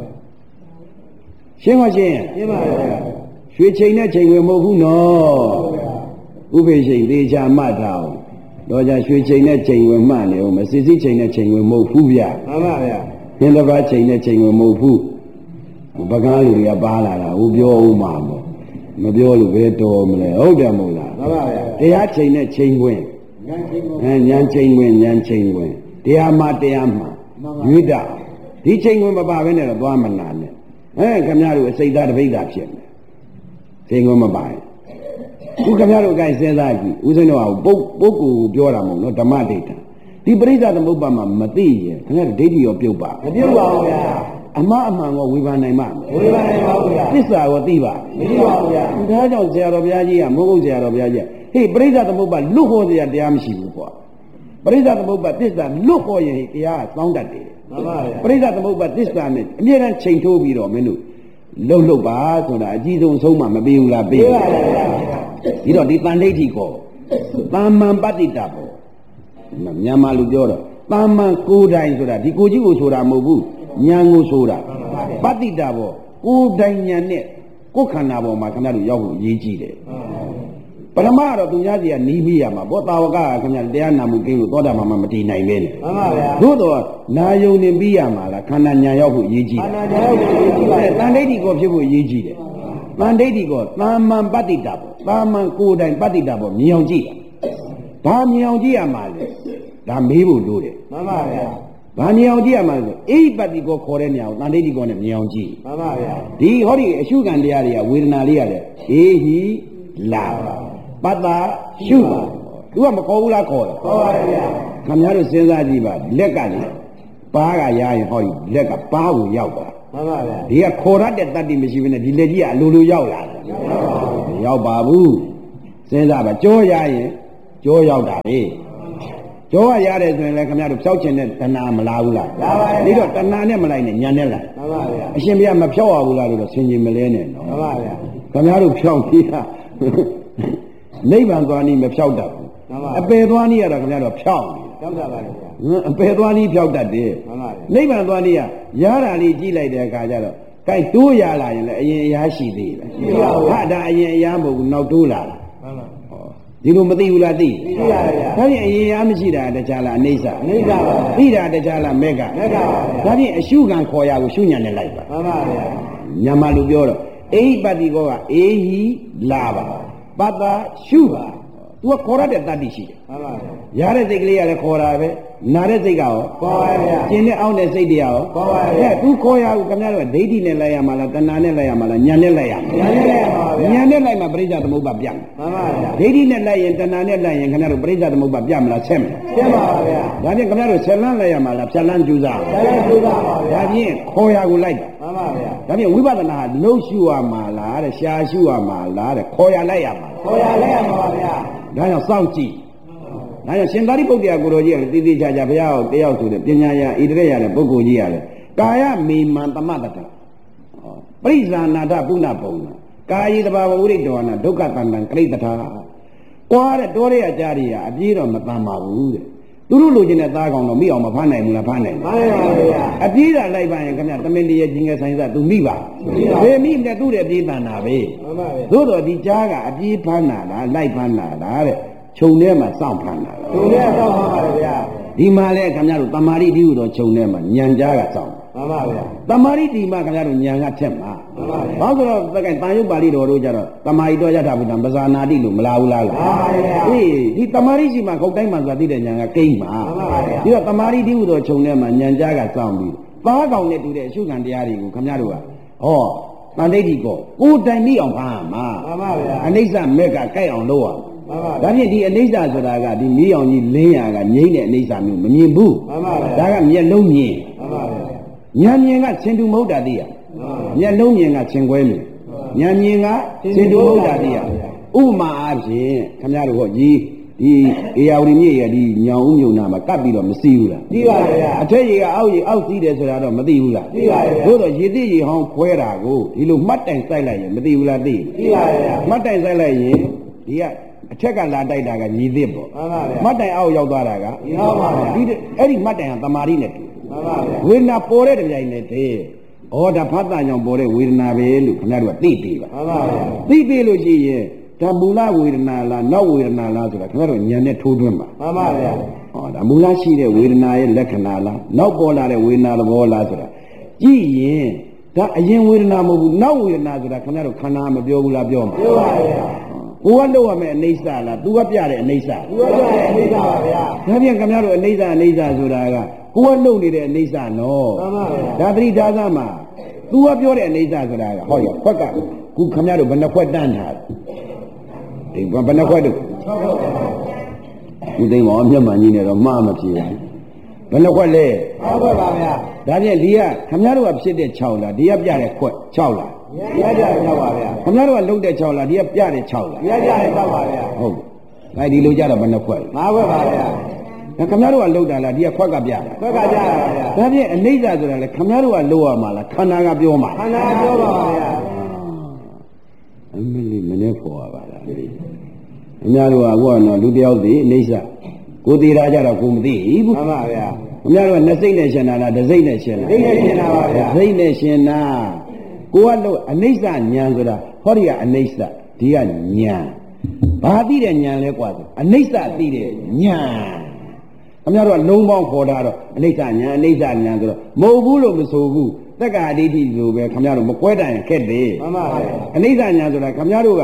ရှင်းမရှင်းရှင်းပါဗျာရွှေချိန်နဲ့ချိန်ဝင်မဟုတ်ဘူးနော်ဥပိ္ပချိန်သေးချာမှတ်ထားအောင်တော့ကြရွှေချိန်နဲ့ချိန်ဝင်မှတ်နေအောင်မစစ်စစ်ချိန်နဲ့ချိန်ဝင်မဟုတ်ဘူးဗျာမှန်ပါဗျာသင်္ကပ္ပချိန်နဲ့ချိန်ဝင်မဟုတ်ဘူးပကန်းလူတွေကပါလာတာဟိုပြောဦးမှာပေါ့မပြောလို့ဘယ်တော်မလဲဟုတ်တယ်မဟုတ်လားမှန်ပါဗျာတရားချိန်နဲ့ချိန်ဝင်ဉာဏ်ချိန်ဝင်ဉာဏ်ချိန်ဝင်တရားမှတရားမှရွေးတာဒီချိန်ဝင်မပါဘဲနဲ့တော့သွားမနာနဲ့အဲခင်ဗျားတို့အစိတ်သားတပိတ်သားဖြစ်မယ်ချိန်ဝင်မပါရင်ခုခင်ဗျားတို့အကိုင်းစဉ်းစားကြည့်ဦးဇင်းတို့ကပုပ်ပုဂ္ဂိုလ်ပြောတာမဟုတ်နော်ဓမ္မဒိဋ္ဌာဒီပရိစ္ဆသမုပ္ပါမှာမသိရင်ခင်ဗျားတို့ဒိဋ္ဌိရောပြုတ်ပါမပြုတ်ပါဘူးဗျာအမှားအမှန်ကိုဝေဖန်နိုင်မှာဝေဖန်နိုင်ပါဘူးဗျာသစ္စာကိုသိပါမသိပါဘူးဗျာဒါကြောင့်ဆရာတော်ဘုရားကြီးကမိုးကုတ်ဆရာတော်ဘုရားကြီးဟေးပရိစ္ဆသမုပ္ပါလွတ်ဟောစရာတရားမရှိဘူးကွာပရိစ္ဆသမုပ္ပါသစ္စာလွတ်ဟောရင်တရားကသောင်းတတ်တယ်မှန်ပါဗျာပရိစ္ဆသမုပ္ပါသစ္စာနဲ့အမြဲတမ်းချိန်ထိုးပြီးတော့မင်းတို့လှုပ်လှုပ်ပါဆိုတာအကြီးဆုံးဆုံးမှမပေးဘူးလားပေးပါဗျာဒီတော့ဒီတန်ဋိဋ္ဌိကိုတာမန်ပတ္တိတာပေါ့မြန်မာလူပြောတော့တာမန်ကိုယ်တိုင်ဆိုတာဒီကိုကြီးကိုဆိုတာမဟုတ်ဘူးဉာဏ်ကိုဆိုတာပတ္တိတာပေါ့ကိုယ်တိုင်ဉာဏ်နဲ့ကိုယ်ခန္ဓာပေါ်မှာခင်ဗျားတို့ရောက်ဖို့အရေးကြီးတယ်ပရမတော့သူများစီကနီးမိရမှာဘောတာဝကကခင်ဗျာတရားနာမှုကိလို့သောတာပန်မှာမတည်နိုင်ပဲနဲ့မှန်ပါဗျာသို့တော့နာယုံနေပြီးရမှာလားခန္ဓာဉာဏ်ရောက်ဖို့အရေးကြီးတယ်ခန္ဓာဉာဏ်ရောက်ဖို့အရေးကြီးတယ်တန်ဋိဋ္ဌိကိုဖြစ်ဖို့အရေးကြီးတယ်တန်ဋိဋ္ဌိကိုသာမန်ပတ္တိတာပေါ့သာမန်ကိုယ်တိုင်ပတ္တိတာပေါ့မြင်အောင်ကြည့်တာဘာမြင်အောင်ကြည့်ရမှာလဲဒါမေးဖို့လိုတယ်မှန်ပါဗျာဘာမြင်အောင်ကြည့်ရမှာလဲဆိုအိပတိကောခေါ်တဲ့နေရာကိုတန်ဋိဋ္ဌိကောနဲ့မြင်အောင်ကြည့်မှန်ပါဗျာဒီဟောဒီအရှုခံတရားတွေကဝေဒနာလေးရတယ်အေဟိလာပတ္တရှုပါသူကမခေါ်ဘူးလားခေါ်တယ်ခေါ်ပါဗျာခင်ဗျားတို့စဉ်းစားကြည့်ပါလက်ကလေပါးကရရင်ဟောဒီလက်ကပါးကိုရောက်တာမှန်ပါဗျာဒီကခေါ်ရတဲ့တတ္တိမရှိဘဲနဲ့ဒီလက်ကြီးကအလိုလိုရောက်လာတယ်မရောက်ပါဘူးစဉ်းစားပါကြောရရင်ကြောရောက်တာလေကြောရရတယ်ဆိုရင်လည်းခင်ဗျားတို့ဖြောက်ချင်တဲ့တဏှာမလာဘူးလားလာပါဘူးဒီတော့တဏှာနဲ့မလိုက်နဲ့ညာနဲ့လိုက်မှန်ပါဗျာအရှင်ဘုရားမဖြောက်ရဘူးလားလို့တော့ဆင်ခြင်မလဲနဲ့နော်မှန်ပါဗျာခင်ဗျားတို့ဖြောက်ပြီးတာနိဗ္ဗာန်သွားနည်းမဖြောက်တတ်ဘူးမှန်ပါအပယ်သွားနည်းရတော့ခင်ဗျားတို့ဖြောက်နေကြောက်တာပါဗျာဟမ်အပယ်သွားနည်းဖြောက်တတ်တယ်မှန်ပါဗျာနိဗ္ဗာန်သွားနည်းကရတာလေးကြည့်လိုက်တဲ့အခါကျတော့ကြိုက်တိုးရလာရင်လည်းအရင်အရာရှိသေးတယ်ရှိပါဘူးဟာဒါအရင်အရာမဟုတ်ဘူးနောက်တိုးလာတာမှန်ပါဟောဒီလိုမသိဘူးလားသိသိပါဗျာဒါဖြင့်အရင်အရာမရှိတာတခြားလားအိဋ္ဌာအိဋ္ဌာပါသိတာတခြားလားမေကမေကပါဗျာဒါဖြင့်အရှုခံခေါ်ရကိုရှုညံနဲ့လိုက်ပါမှန်ပါဗျာညမလူပြောတော့အိပတိကောကအေဟိလာပါပတ္တရှုပါသူကခေါ်ရတဲ့တတ္တိရှိတယ်မှန်ပါဗျာရတဲ့စိတ်ကလေးကလည်းခေါ်တာပဲနာတဲ့စိတ်ကရောခေါ်ပါဗျာကျင်တဲ့အောင်းတဲ့စိတ်တရားရောခေါ်ပါဗျာအဲသူခေါ်ရဘူးခင်ဗျားတို့ဒိဋ္ဌိနဲ့လိုက်ရမှာလားတဏှာနဲ့လိုက်ရမှာလားညာနဲ့လိုက်ရမှာညာနဲ့လိုက်ရမှာဗျာညာနဲ့လိုက်မှာပရိစ္ဆသမုပ္ပါပြတ်မယ်မှန်ပါဗျာဒိဋ္ဌိနဲ့လိုက်ရင်တဏှာနဲ့လိုက်ရင်ခင်ဗျားတို့ပရိစ္ဆသမုပ္ပါပြတ်မလားဆက်မလားကျင်းပါဗျာဒါဖြင့်ခင်ဗျားတို့ဆက်လန်းလိုက်ရမှာလားဖြတ်လန်းကြိုးစားဒါလည်းကျူတာပါဗျာဒါဖြင့်ခေါ်ရကိုလိုက်တာမှန်ပါဗျာဒါဖြင့်ဝိပဿနာဟာလှုပ်ရှုရမှာလားတဲ့ရှားရှုရမှာလားတဲ့ခေါ်ရလိုက်ရမှာလားခေါ်ရလဲရမှာပါဗျာဒါကြောင့်စောင့်ကြည့်ဒါကြောင့်ရှင်သာရိပုတ္တရာကိုတော်ကြီးကတည်တည်ချာချာဘုရားကိုတယောက်ဆိုတဲ့ပညာရဣတရရတဲ့ပုဂ္ဂိုလ်ကြီးရတယ်ကာယမေမံသမတတပရိဇာနာထပုဏ္ဏပုံနာကာယေတဘာဝဥရိတောနာဒုက္ခတန္တံကရိတ္တထာကွာတဲ့တောရဲအကြရိယာအပြေးတော့မတန်ပါဘူးတဲ့သူတို့လိုချင်တဲ့သားကောင်တော့မိအောင်မဖမ်းနိုင်ဘူးလားဖမ်းနိုင်မှန်ပါဗျာအပြေးတာလိုက်ပါရင်ခင်ဗျသမင်တရချင်းငယ်ဆိုင်စားသူမိပါဘယ်မိနဲ့သူ့တဲ့ပြေးတန်တာပဲမှန်ပါဗျာသို့တော်ဒီကြားကအပြေးဖမ်းတာလားလိုက်ဖမ်းတာလားတဲ့ခြုံထဲမှာစောင့်ဖမ်းတာလားသူလည်းတော့ပါပါဗျာဒီမှာလဲခင်ဗျားတို့တမာရိတိဟုတော့ခြုံထဲမှာညံကြားကစောင့်မှန်ပါဗျာတမာရိတိမှာခင်ဗျားတို့ညံကထက်မှာမှန်ပါဗျာဘာလို့ဆိုတော့သက်ကတန်ရုပ်ပါဠိတော်တို့ကြတော့တမာရိတော်ယထာဘုဒ္ဓံပဇာနာတိလို့မလာဘူးလားလားမှန်ပါဗျာအေးဒီတမာရိရှိမှာခုတ်တိုင်းမှာသာသိတဲ့ညံကကိန်းမှာမှန်ပါဗျာဒီတော့တမာရိတိဟုတော့ခြုံထဲမှာညံကြားကစောင့်ပြီးသားကောင်နဲ့တူတဲ့အရှုခံတရားတွေကိုခင်ဗျားတို့ကဟောတန်ဋိဋ္ဌိကိုကိုယ်တိုင်မိအောင်ဖမ်းရမှာမှန်ပါဗျာအနိစ္စမက်ကကြိုက်အောင်လုပ်ရမှန်ပါဒါဖြင့်ဒီအနိစ္စဆိုတာကဒီမီးအောင်ကြီးလင်းရကငိမ့်တဲ့အနိစ္စမျိုးမမြင်ဘူးမှန်ပါဗျာဒါကမျက်လုံးမြင်မှန်ပါဗျာဉာဏ်မြင်ကဆင်တူမဟုတ်တာသိရမျက်လုံးမြင်ကဆင်ခွဲမြင်ဉာဏ်မြင်ကဆင်တူမဟုတ်တာသိရဥပမာအားဖြင့်ခင်ဗျားတို့ဟောကြီးဒီအေယာဝတီမြစ်ရဲ့ဒီညောင်ဦးမြုံနာမှာကပ်ပြီးတော့မစီးဘူးလားသိပါဗျာအထက်ရေကအောက်ရေအောက်စီးတယ်ဆိုတာတော့မသိဘူးလားသိပါဗျာသို့တော့ရေသိရေဟောင်းခွဲတာကိုဒီလိုမှတ်တိုင်စိုက်လိုက်ရင်မသိဘူးလားသိသိပါဗျာမှတ်တိုင်စိုက်လိုက်ရင်ဒီကအထက်ကလာတိုက်တာကညီသစ်ပေါ့မှန်ပါဗျာမှတ်တိုင်အောက်ရောက်သွားတာကညီဟုတ်ပါဗျာဒီအဲ့ဒီမှတ်တိုင်ကတမာရီနဲ့တူမှန်ပါဗျာဝေဒနာပေါ်တဲ့ကြိုင်နဲ့တည်းဩဒါဖတ်တာကြောင့်ပေါ်တဲ့ဝေဒနာပဲလို့ခင်ဗျားတို့ကသိပြီပါမှန်ပါဗျာသိပြီလို့ရှိရင်ဒါမူလဝေဒနာလားနောက်ဝေဒနာလားဆိုတာခင်ဗျားတို့ဉာဏ်နဲ့ထိုးထွင်းပါမှန်ပါဗျာဟောဒါမူလရှိတဲ့ဝေဒနာရဲ့လက္ခဏာလားနောက်ပေါ်လာတဲ့ဝေဒနာသဘောလားဆိုတာကြည့်ရင်ဒါအရင်ဝေဒနာမဟုတ်ဘူးနောက်ဝေဒနာဆိုတာခင်ဗျားတို့ခန္ဓာမပြောဘူးလားပြောမှာပြောပါဗျာကိုကလောက်ရမယ်အိဋ္ဌလားသူကပြတဲ့အိဋ္ဌသူကလည်းအိဋ္ဌပါဗျာဒါပြန်ခင်ဗျားတို့အိဋ္ဌအိဋ္ဌဆိုတာကကိုကလုံနေတဲ့အိဋ္ဌနော်မှန်ပါဗျာဒါသတိထားစမ်းမှာ तू ကပြောတဲ့အိဋ္ဌဆိုတာကဟောရခွက်ကခုခင်ဗျားတို့ဘယ်နှခွက်တန်းထားဒီဘယ်နှခွက်တို့ဒီသိမ်းပါမျက်မှန်ကြီးနဲ့တော့မှားမဖြစ်ဘူးဘယ်နှခွက်လဲဟုတ်ပါပါဗျာဒါပြန်ဒီကခင်ဗျားတို့ကဖြစ်တဲ့၆လားဒီကပြတဲ့ခွက်၆လားရကြရတော့ပါဗျာခင်ဗျားတို့ကလုံတဲ့၆လားဒီကပြတဲ့၆လားရကြရတော့ပါဗျာဟုတ်ဒါဒီလိုကြတော့ဘယ်နှခွက်လဲငါးဘက်ပါဗျာဒါခင်ဗျားတို့ကလှုပ်တာလားဒီကခွက်ကပြတာဘက်ကကြရပါဗျာဒါဖြင့်အနိစ္စဆိုတာလေခင်ဗျားတို့ကလှုပ်ရမှာလားခန္ဓာကပြောမှာခန္ဓာပြောပါပါဗျာအမလေးမနေ့ပေါ်ရပါလားအများတို့ကအခုကတော့လူတယောက်စီအနိစ္စကိုသေးတာကြတော့ကိုမသိဘူးမှန်ပါဗျာအများတို့ကနှစ်စိတ်နဲ့ရှင်တာလားတစ်စိတ်နဲ့ရှင်တာဒိဋ္ဌိရှင်တာပါဗျာတစ်စိတ်နဲ့ရှင်တာကိုကလို့အနိစ္စဉာဏ်ဆိုတာဟောဒီကအနိစ္စဒီကဉာဏ်ဘာသိတဲ့ဉာဏ်လဲกว่าဆိုအနိစ္စသိတဲ့ဉာဏ်အများတို့ကလုံးပေါင်းခေါ်တာတော့အနိစ္စဉာဏ်အနိစ္စဉာဏ်ဆိုတော့မဟုတ်ဘူးလို့မဆိုဘူးတက္ကာဒိဋ္ဌိဆိုပဲခင်ဗျားတို့မကွဲတိုင်ခက်တယ်မှန်ပါဗျာအနိစ္စဉာဏ်ဆိုတာခင်ဗျားတို့က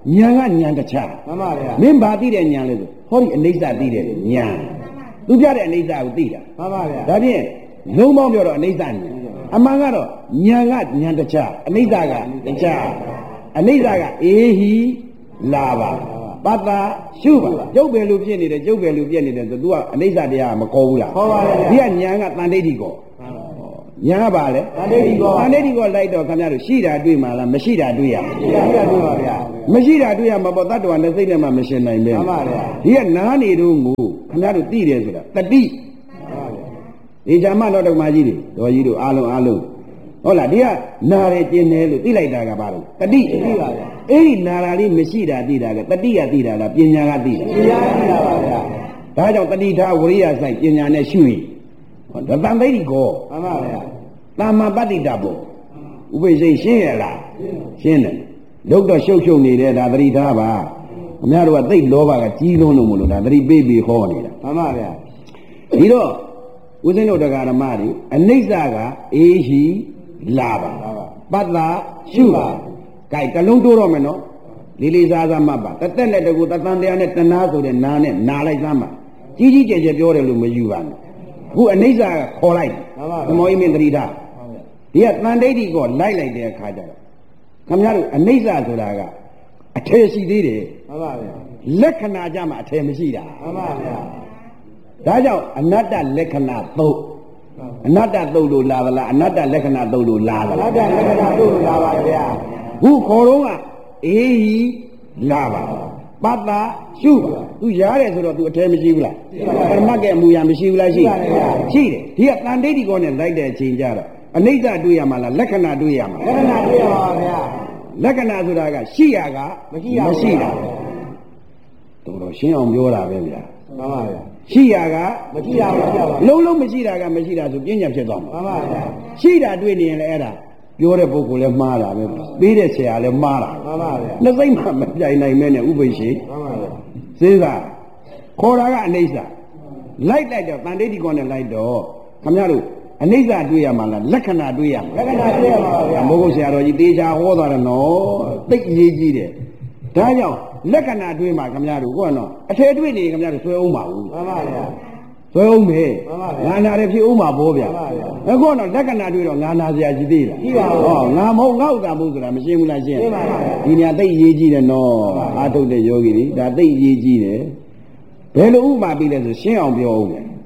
ညာကညာတခြားမှန်ပါဗျာမင်းဘာသိတဲ့ညာလဲဆိုဟောဒီအနိစ္စသိတဲ့ညာသူပြတဲ့အနိစ္စကိုသိတာမှန်ပါဗျာဒါဖြင့်လုံးပေါင်းပြောတော့အနိစ္စညာအမှန်ကတော့ညာကညာတခြားအနိစ္စကတခြားအနိစ္စကအေဟိလာပါပတ္တရှုပါကျုပ်ပဲလူဖြစ်နေတယ်ကျုပ်ပဲလူပြက်နေတယ်ဆို तू ကအနိစ္စတရားမခေါ်ဘူးလားခေါ်ပါရဲ့ဒီကညာကတန်ဋိဋ္ဌိကောညာကပါလေတန်ဋိဋ္ဌိကောတန်ဋိဋ္ဌိကောလိုက်တော့ခင်ဗျားတို့ရှိတာတွေ့မှာလားမရှိတာတွေ့ရမှာရှိတာတွေ့ပါဗျာမရှိတာတွေ့ရမှာပေါ့တတ္တဝါနဲ့စိတ်နဲ့မှမရှင်နိုင်ပဲမှန်ပါဗျာဒီကနားနေတော့ငိုခင်ဗျားတို့သိတယ်ဆိုတာတတိဒီဇာမတော်တော်မကြီးတွေတော်ကြီးတို့အားလုံးအားလုံးဟုတ်လားဒီကနာရကျင်တယ်လို့သိလိုက်တာကဘာလို့တတိသိပါဗျာအဲ့ဒီနာရာလေးမရှိတာသိတာကတတိကသိတာလားပညာကသိတာပညာသိတာပါဗျာဒါကြောင့်တတိထားဝရိယဆိုင်ပညာနဲ့ရှုရင်ဟောတန်သိတိကောမှန်ပါဗျာတာမပတ္တိတဘောဥပိ္ပစိတ်ရှင်းရလားရှင်းတယ်လုတ်တော့ရှုပ်ရှုပ်နေတယ်ဒါတတိထားပါခင်ဗျားတို့ကသိလောဘကကြီးလုံးလို့မလို့ဒါတတိပေးပြီးဟောနေတာမှန်ပါဗျာဒီတော့ဦးဇင်းတို့တရားဓမ္မတွေအနိစ္စကအေဟိလာပါပတ္တရှုပါကြိုက်တလုံးတိုးတော့မယ်နော်လေးလေးစားစားမှတ်ပါတသက်နဲ့တကူတသံတရားနဲ့တဏှာဆိုတဲ့နာနဲ့နာလိုက်သားမှာကြီးကြီးကျယ်ကျယ်ပြောတယ်လို့မယူပါနဲ့အခုအနိစ္စကခေါ်လိုက်သမောဟိမင်းတတိထားဒီကတန်ဋိဋ္ဌိကိုလိုက်လိုက်တဲ့အခါကျတော့ခင်ဗျားတို့အနိစ္စဆိုတာကအထည်ရှိသေးတယ်မှန်ပါဗျာလက္ခဏာကြမှာအထည်မရှိတာမှန်ပါဗျာဒါကြောင့်အနတ္တလက္ခဏာသုံးအနတ္တသုတ်လို့လာသလားအနတ္တလက္ခဏာသုတ်လို့လာသအလားတ္တလက္ခဏာတို့လာပါဗျာခုခေါ်တော့ကအေဟိလာပါပတ္တရှုပါသူရားတယ်ဆိုတော့ तू အထဲမရှိဘူးလားပရမတ်ကအမူအရာမရှိဘူးလားရှိရှိတယ်ဒီကတန်ဋိဋ္ဌိကောနဲ့လိုက်တဲ့အချိန်ကျတော့အနိစ္စတွေ့ရမှာလားလက္ခဏာတွေ့ရမှာလက္ခဏာတွေ့ရပါဗျာလက္ခဏာဆိုတာကရှိရကမရှိရမရှိတာတော်တော်ရှင်းအောင်ပြောတာပဲဗျာမှန်ပါဗျာရှိရကမရှိရပါဗျာလုံးလုံးမရှိတာကမရှိတာဆိုပြဉ္ညာဖြစ်သွားမှာမှန်ပါဗျာရှိတာတွေ့နေရင်လည်းအဲ့ဒါပြောတဲ့ပုဂ္ဂိုလ်လည်းမှားတာပဲပေးတဲ့ဆရာလည်းမှားတာမှန်ပါဗျာနှစ်သိမ့်မှမပြိုင်နိုင်မဲနဲ့ဥပိ္ပရှိမှန်ပါဗျာစဉ်းစားခေါ်တာကအနိစ္စလိုက်လိုက်တော့တန်ဋိဋ္ဌိကောနဲ့လိုက်တော့ခမရတို့အနိစ္စတွေ့ရမှာလားလက္ခဏာတွေ့ရမှာလက္ခဏာတွေ့ရပါဗျာမဟုတ်ဆရာတော်ကြီးတေချာဟောတာနော်သိအရေးကြီးတယ်ဒါကြောင့်လက္ခဏာတွေ့မှာခမရတို့ကိုကတော့အထည်တွေ့နေခမရတို့ဆွဲအောင်ပါဘူးမှန်ပါဗျာဆွဲအောင်မေမှန်ပါဗျာငါနာတယ်ဖြစ်အောင်ပါဘောဗျာမှန်ပါဗျာအခုတော့လက္ခဏာတွေ့တော့ငါနာစရာရှိသေးလားရှိပါဘူးဟောငါမဟုတ်ငါဥစ္စာမဟုတ်ဆိုတာမရှင်းဘူးလားရှင်းရှင်းပါပါဗျာဒီနေရာသိအရေးကြီးတယ်နော်မှန်ပါဗျာအာထုတ်တဲ့ယောဂီတွေဒါသိအရေးကြီးတယ်ဘယ်လိုဥမာပြီးလဲဆိုရှင်းအောင်ပြောဦးမယ်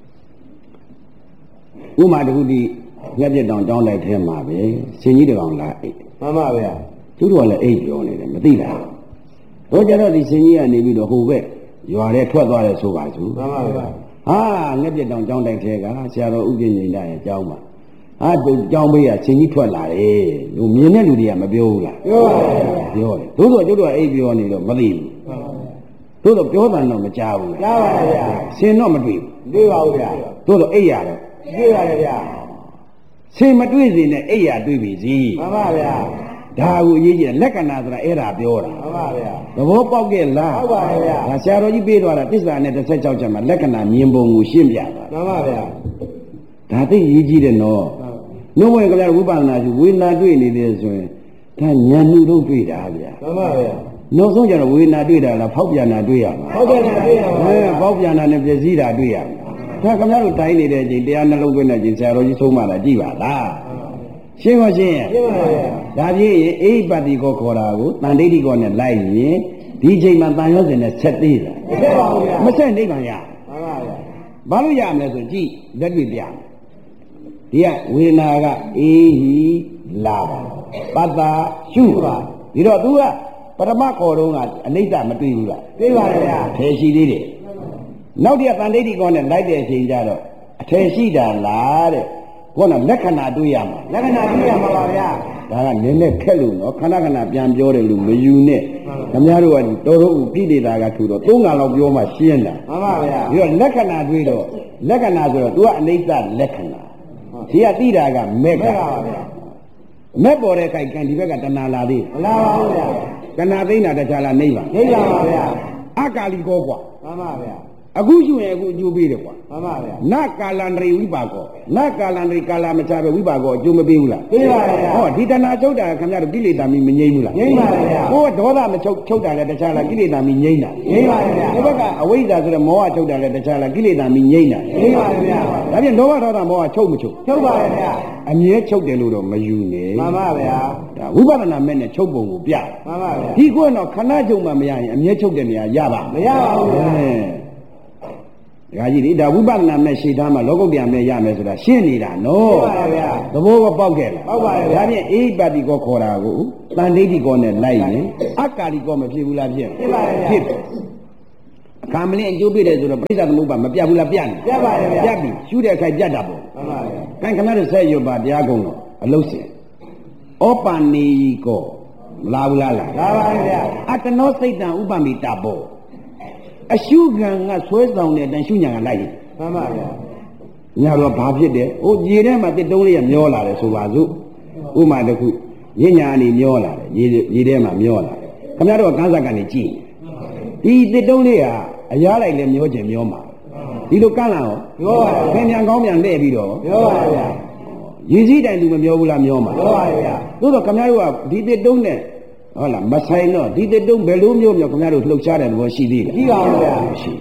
ဥမာတခုဒီညက်ပြတောင်တောင်းလိုက်ထဲမှာပဲရှင်ကြီးတကောင်လာအိတ်မှန်ပါဗျာသူတို့ကလည်းအိတ်ပြောနေတယ်မသိလားတော့ကြတော့ဒီရှင်ကြီးကနေပြီးတော့ဟိုဘက်ရွာထဲထွက်သွားတယ်ဆိုပါစို့မှန်ပါဗျာဟာငှက်ပြတောင်ကျောင်းတိုက်ထဲကဆရာတော်ဥပ္ပညိန္ဒရဲ့ကျောင်းမှာဟာသူကျောင်းဘေးကရှင်ကြီးထွက်လာတယ်လူမြင်တဲ့လူတွေကမပြောဘူးလားပြောပါဗျာပြောတယ်သို့သောကျုပ်တို့ကအိတ်ပြောနေတော့မသိဘူးသို့သောပြောတယ်တော့မကြားဘူးကြားပါဗျာရှင်တော့မတွေ့ဘူးတွေ့ပါဦးဗျာသို့သောအိတ်ရတယ်တွေ့ပါတယ်ဗျာရှင်မတွေ့စေနဲ့အိတ်ရတွေ့ပြီစီမှန်ပါဗျာဒါကိုအရေးကြီးတယ်လက္ခဏာဆိုတာအဲ့ဒါပြောတာမှန်ပါဗျာသဘောပေါက်ခဲ့လားဟုတ်ပါရဲ့ဗျာဒါဆရာတော်ကြီးပေးသွားတာတစ္ဆာနဲ့တစ်ဆက်၆ချက်မှာလက္ခဏာမြင်ပုံကိုရှင်းပြသွားမှန်ပါဗျာဒါသိရေးကြီးတယ်နော်နှုတ်ဝင်ကလေးဝိပဿနာရှိဝေဒနာတွေ့နေတယ်ဆိုရင်ဒါဉာဏ်မှုတော့တွေ့တာဗျာမှန်ပါဗျာနောက်ဆုံးကျတော့ဝေဒနာတွေ့တာလားဖောက်ပြန်တာတွေ့ရမှာဟုတ်တယ်ဗျာတွေ့ရပါအဲဗျာဖောက်ပြန်တာနဲ့ပြည့်စည်တာတွေ့ရမှာဒါခင်ဗျားတို့တိုင်းနေတဲ့အချိန်တရားနှလုံးသွင်းတဲ့အချိန်ဆရာတော်ကြီးဆုံးမတာကြည့်ပါလားရှင်းပါရှင်းရှင်းပါဗျာဒါဖြင့်အိပတိကောခေါ်တာကိုတန်ဋိဋ္ဌိကောနဲ့လိုက်ရင်ဒီချိန်မှာတန်ရောစင်နဲ့ဆက်သေးတာမဆက်ပါဘူးဗျာမဆက်နိဗ္ဗာန်ရမှန်ပါဗျာဘာလို့ရမလဲဆိုကြည့်လက်တွေ့ပြဒီကဝေဒနာကအေးဟိလာပါပတ္တရှုပါဒီတော့ तू ကပထမခေါ်တော့ကအနိစ္စမတွေ့ဘူးလားတွေ့ပါတယ်ဗျာအထည်ရှိသေးတယ်နောက်တည်းကတန်ဋိဋ္ဌိကောနဲ့လိုက်တဲ့အချိန်ကျတော့အထည်ရှိတာလားတဲ့ခေါင်းကလက္ခဏာတွေ့ရမှာလက္ခဏာတွေ့ရမှာပါဗျာဒါကနည်းနည်းခက်လို့နော်ခဏခဏပြန်ပြောတယ်လို့မယူနဲ့ခင်ဗျားတို့ကတော်တော်ဥပိဋိတာကထူတော့သုံးကံလောက်ပြောမှရှင်းတာမှန်ပါဗျာပြီးတော့လက္ခဏာတွေ့တော့လက္ခဏာဆိုတော့ तू ကအနိစ္စလက္ခဏာဒီကသိတာကမဲ့ကမဲ့ပါဗျာမဲ့ပေါ်တဲ့ခိုက်ကံဒီဘက်ကတဏှာလာသေးမလာပါဘူးဗျာတဏှာသိမ့်တာတခြားလားနိဗ္ဗာန်နေပါပါဗျာအကာလီကောကွာမှန်ပါဗျာအခုရှုရင်အခုအကျိုးပေးတယ်ကွာမှန်ပါဗျာနကာလန္တရိဝိပါကောနကာလန္တရိကာလမချပဲဝိပါကောအကျိုးမပေးဘူးလားပေးပါဗျာဟောဒီတဏှာချုပ်တာခင်ဗျားတို့ကိလေသာမီမငြိမ့်ဘူးလားငြိမ့်ပါဗျာကိုယ်ကဒေါသမချုပ်ချုပ်တာလည်းတခြားလားကိလေသာမီငြိမ့်တာငြိမ့်ပါဗျာဒီဘက်ကအဝိဇ္ဇာဆိုတဲ့မောဟချုပ်တာလည်းတခြားလားကိလေသာမီငြိမ့်တာငြိမ့်ပါဗျာဒါဖြင့်လောဘဒေါသမောဟချုပ်မချုပ်ချုပ်ပါဗျာအမြဲချုပ်တယ်လို့တော့မယူနဲ့မှန်ပါဗျာဒါဝိပဿနာမဲ့နဲ့ချုပ်ပုံကိုပြတယ်မှန်ပါဗျာဒီကိုယ်တော့ခဏချုပ်မှမရရင်အမြဲချုပ်တဲ့နေရာရပါမရပါဘူးဗျာဒါကြီးဒီဒါဝိပဿနာမဲ့ရှေ့သားမှာလောကုတ္တရာမဲ့ရမယ်ဆိုတာရှင်းနေတာနော်မှန်ပါဗျာသဘောကပေါက်ခဲ့လားပေါက်ပါဗျာဒါဖြင့်အိပတိကောခေါ်တာကိုတန်ဋိတိကောနဲ့လိုက်ရင်အကာလိကောမဖြစ်ဘူးလားဖြစ်ဖြစ်ပါဗျာဖြစ်အခါမလင်းအကျိုးပြတယ်ဆိုတော့ပြိဿသမုပ္ပါမပြတ်ဘူးလားပြတ်နေပြတ်ပါရဲ့ဗျာပြတ်ပြီရှုတဲ့အခါပြတ်တာပေါ့မှန်ပါဗျာကံခဏတော့ဆက်ရွတ်ပါတရားကုံတော့အလုတ်စင်ဩပနေကောမလားဘူးလားလားလာပါဗျာအတနောစိတ်တံဥပမိတာပေါ့အရှုခံကဆွဲဆောင်တဲ့အတိုင်းရှုညာကလိုက်ရင်မှန်ပါဗျာညာတော့ဘာဖြစ်တယ်ဟိုရေထဲမှာတစ်တုံးလေးကမျောလာတယ်ဆိုပါစို့ဥမာတစ်ခုညညာအနေမျောလာတယ်ရေရေထဲမှာမျောလာတယ်ခင်ဗျားတို့ကကန်းစားကနေကြည့်ဒီတစ်တုံးလေးကအရားလိုက်လဲမျောခြင်းမျောမှာဒီလိုကန်းလာရောပြောပါဗျာခင်မြန်ကောင်းမြန်လှည့်ပြီးတော့ပြောပါဗျာရေစည်းတိုင်သူမမျောဘူးလားမျောမှာပြောပါဗျာသို့တော့ခင်ဗျားတို့ကဒီတစ်တုံးနဲ့ဟုတ်လားမဆိုင်တော့ဒီတစ်တုံးဘယ်လိုမျိုးမျိုးခင်ဗျားတို့လှုပ်ရှားတဲ့သဘောရှိသေးလားရှိပါဗျာရှိ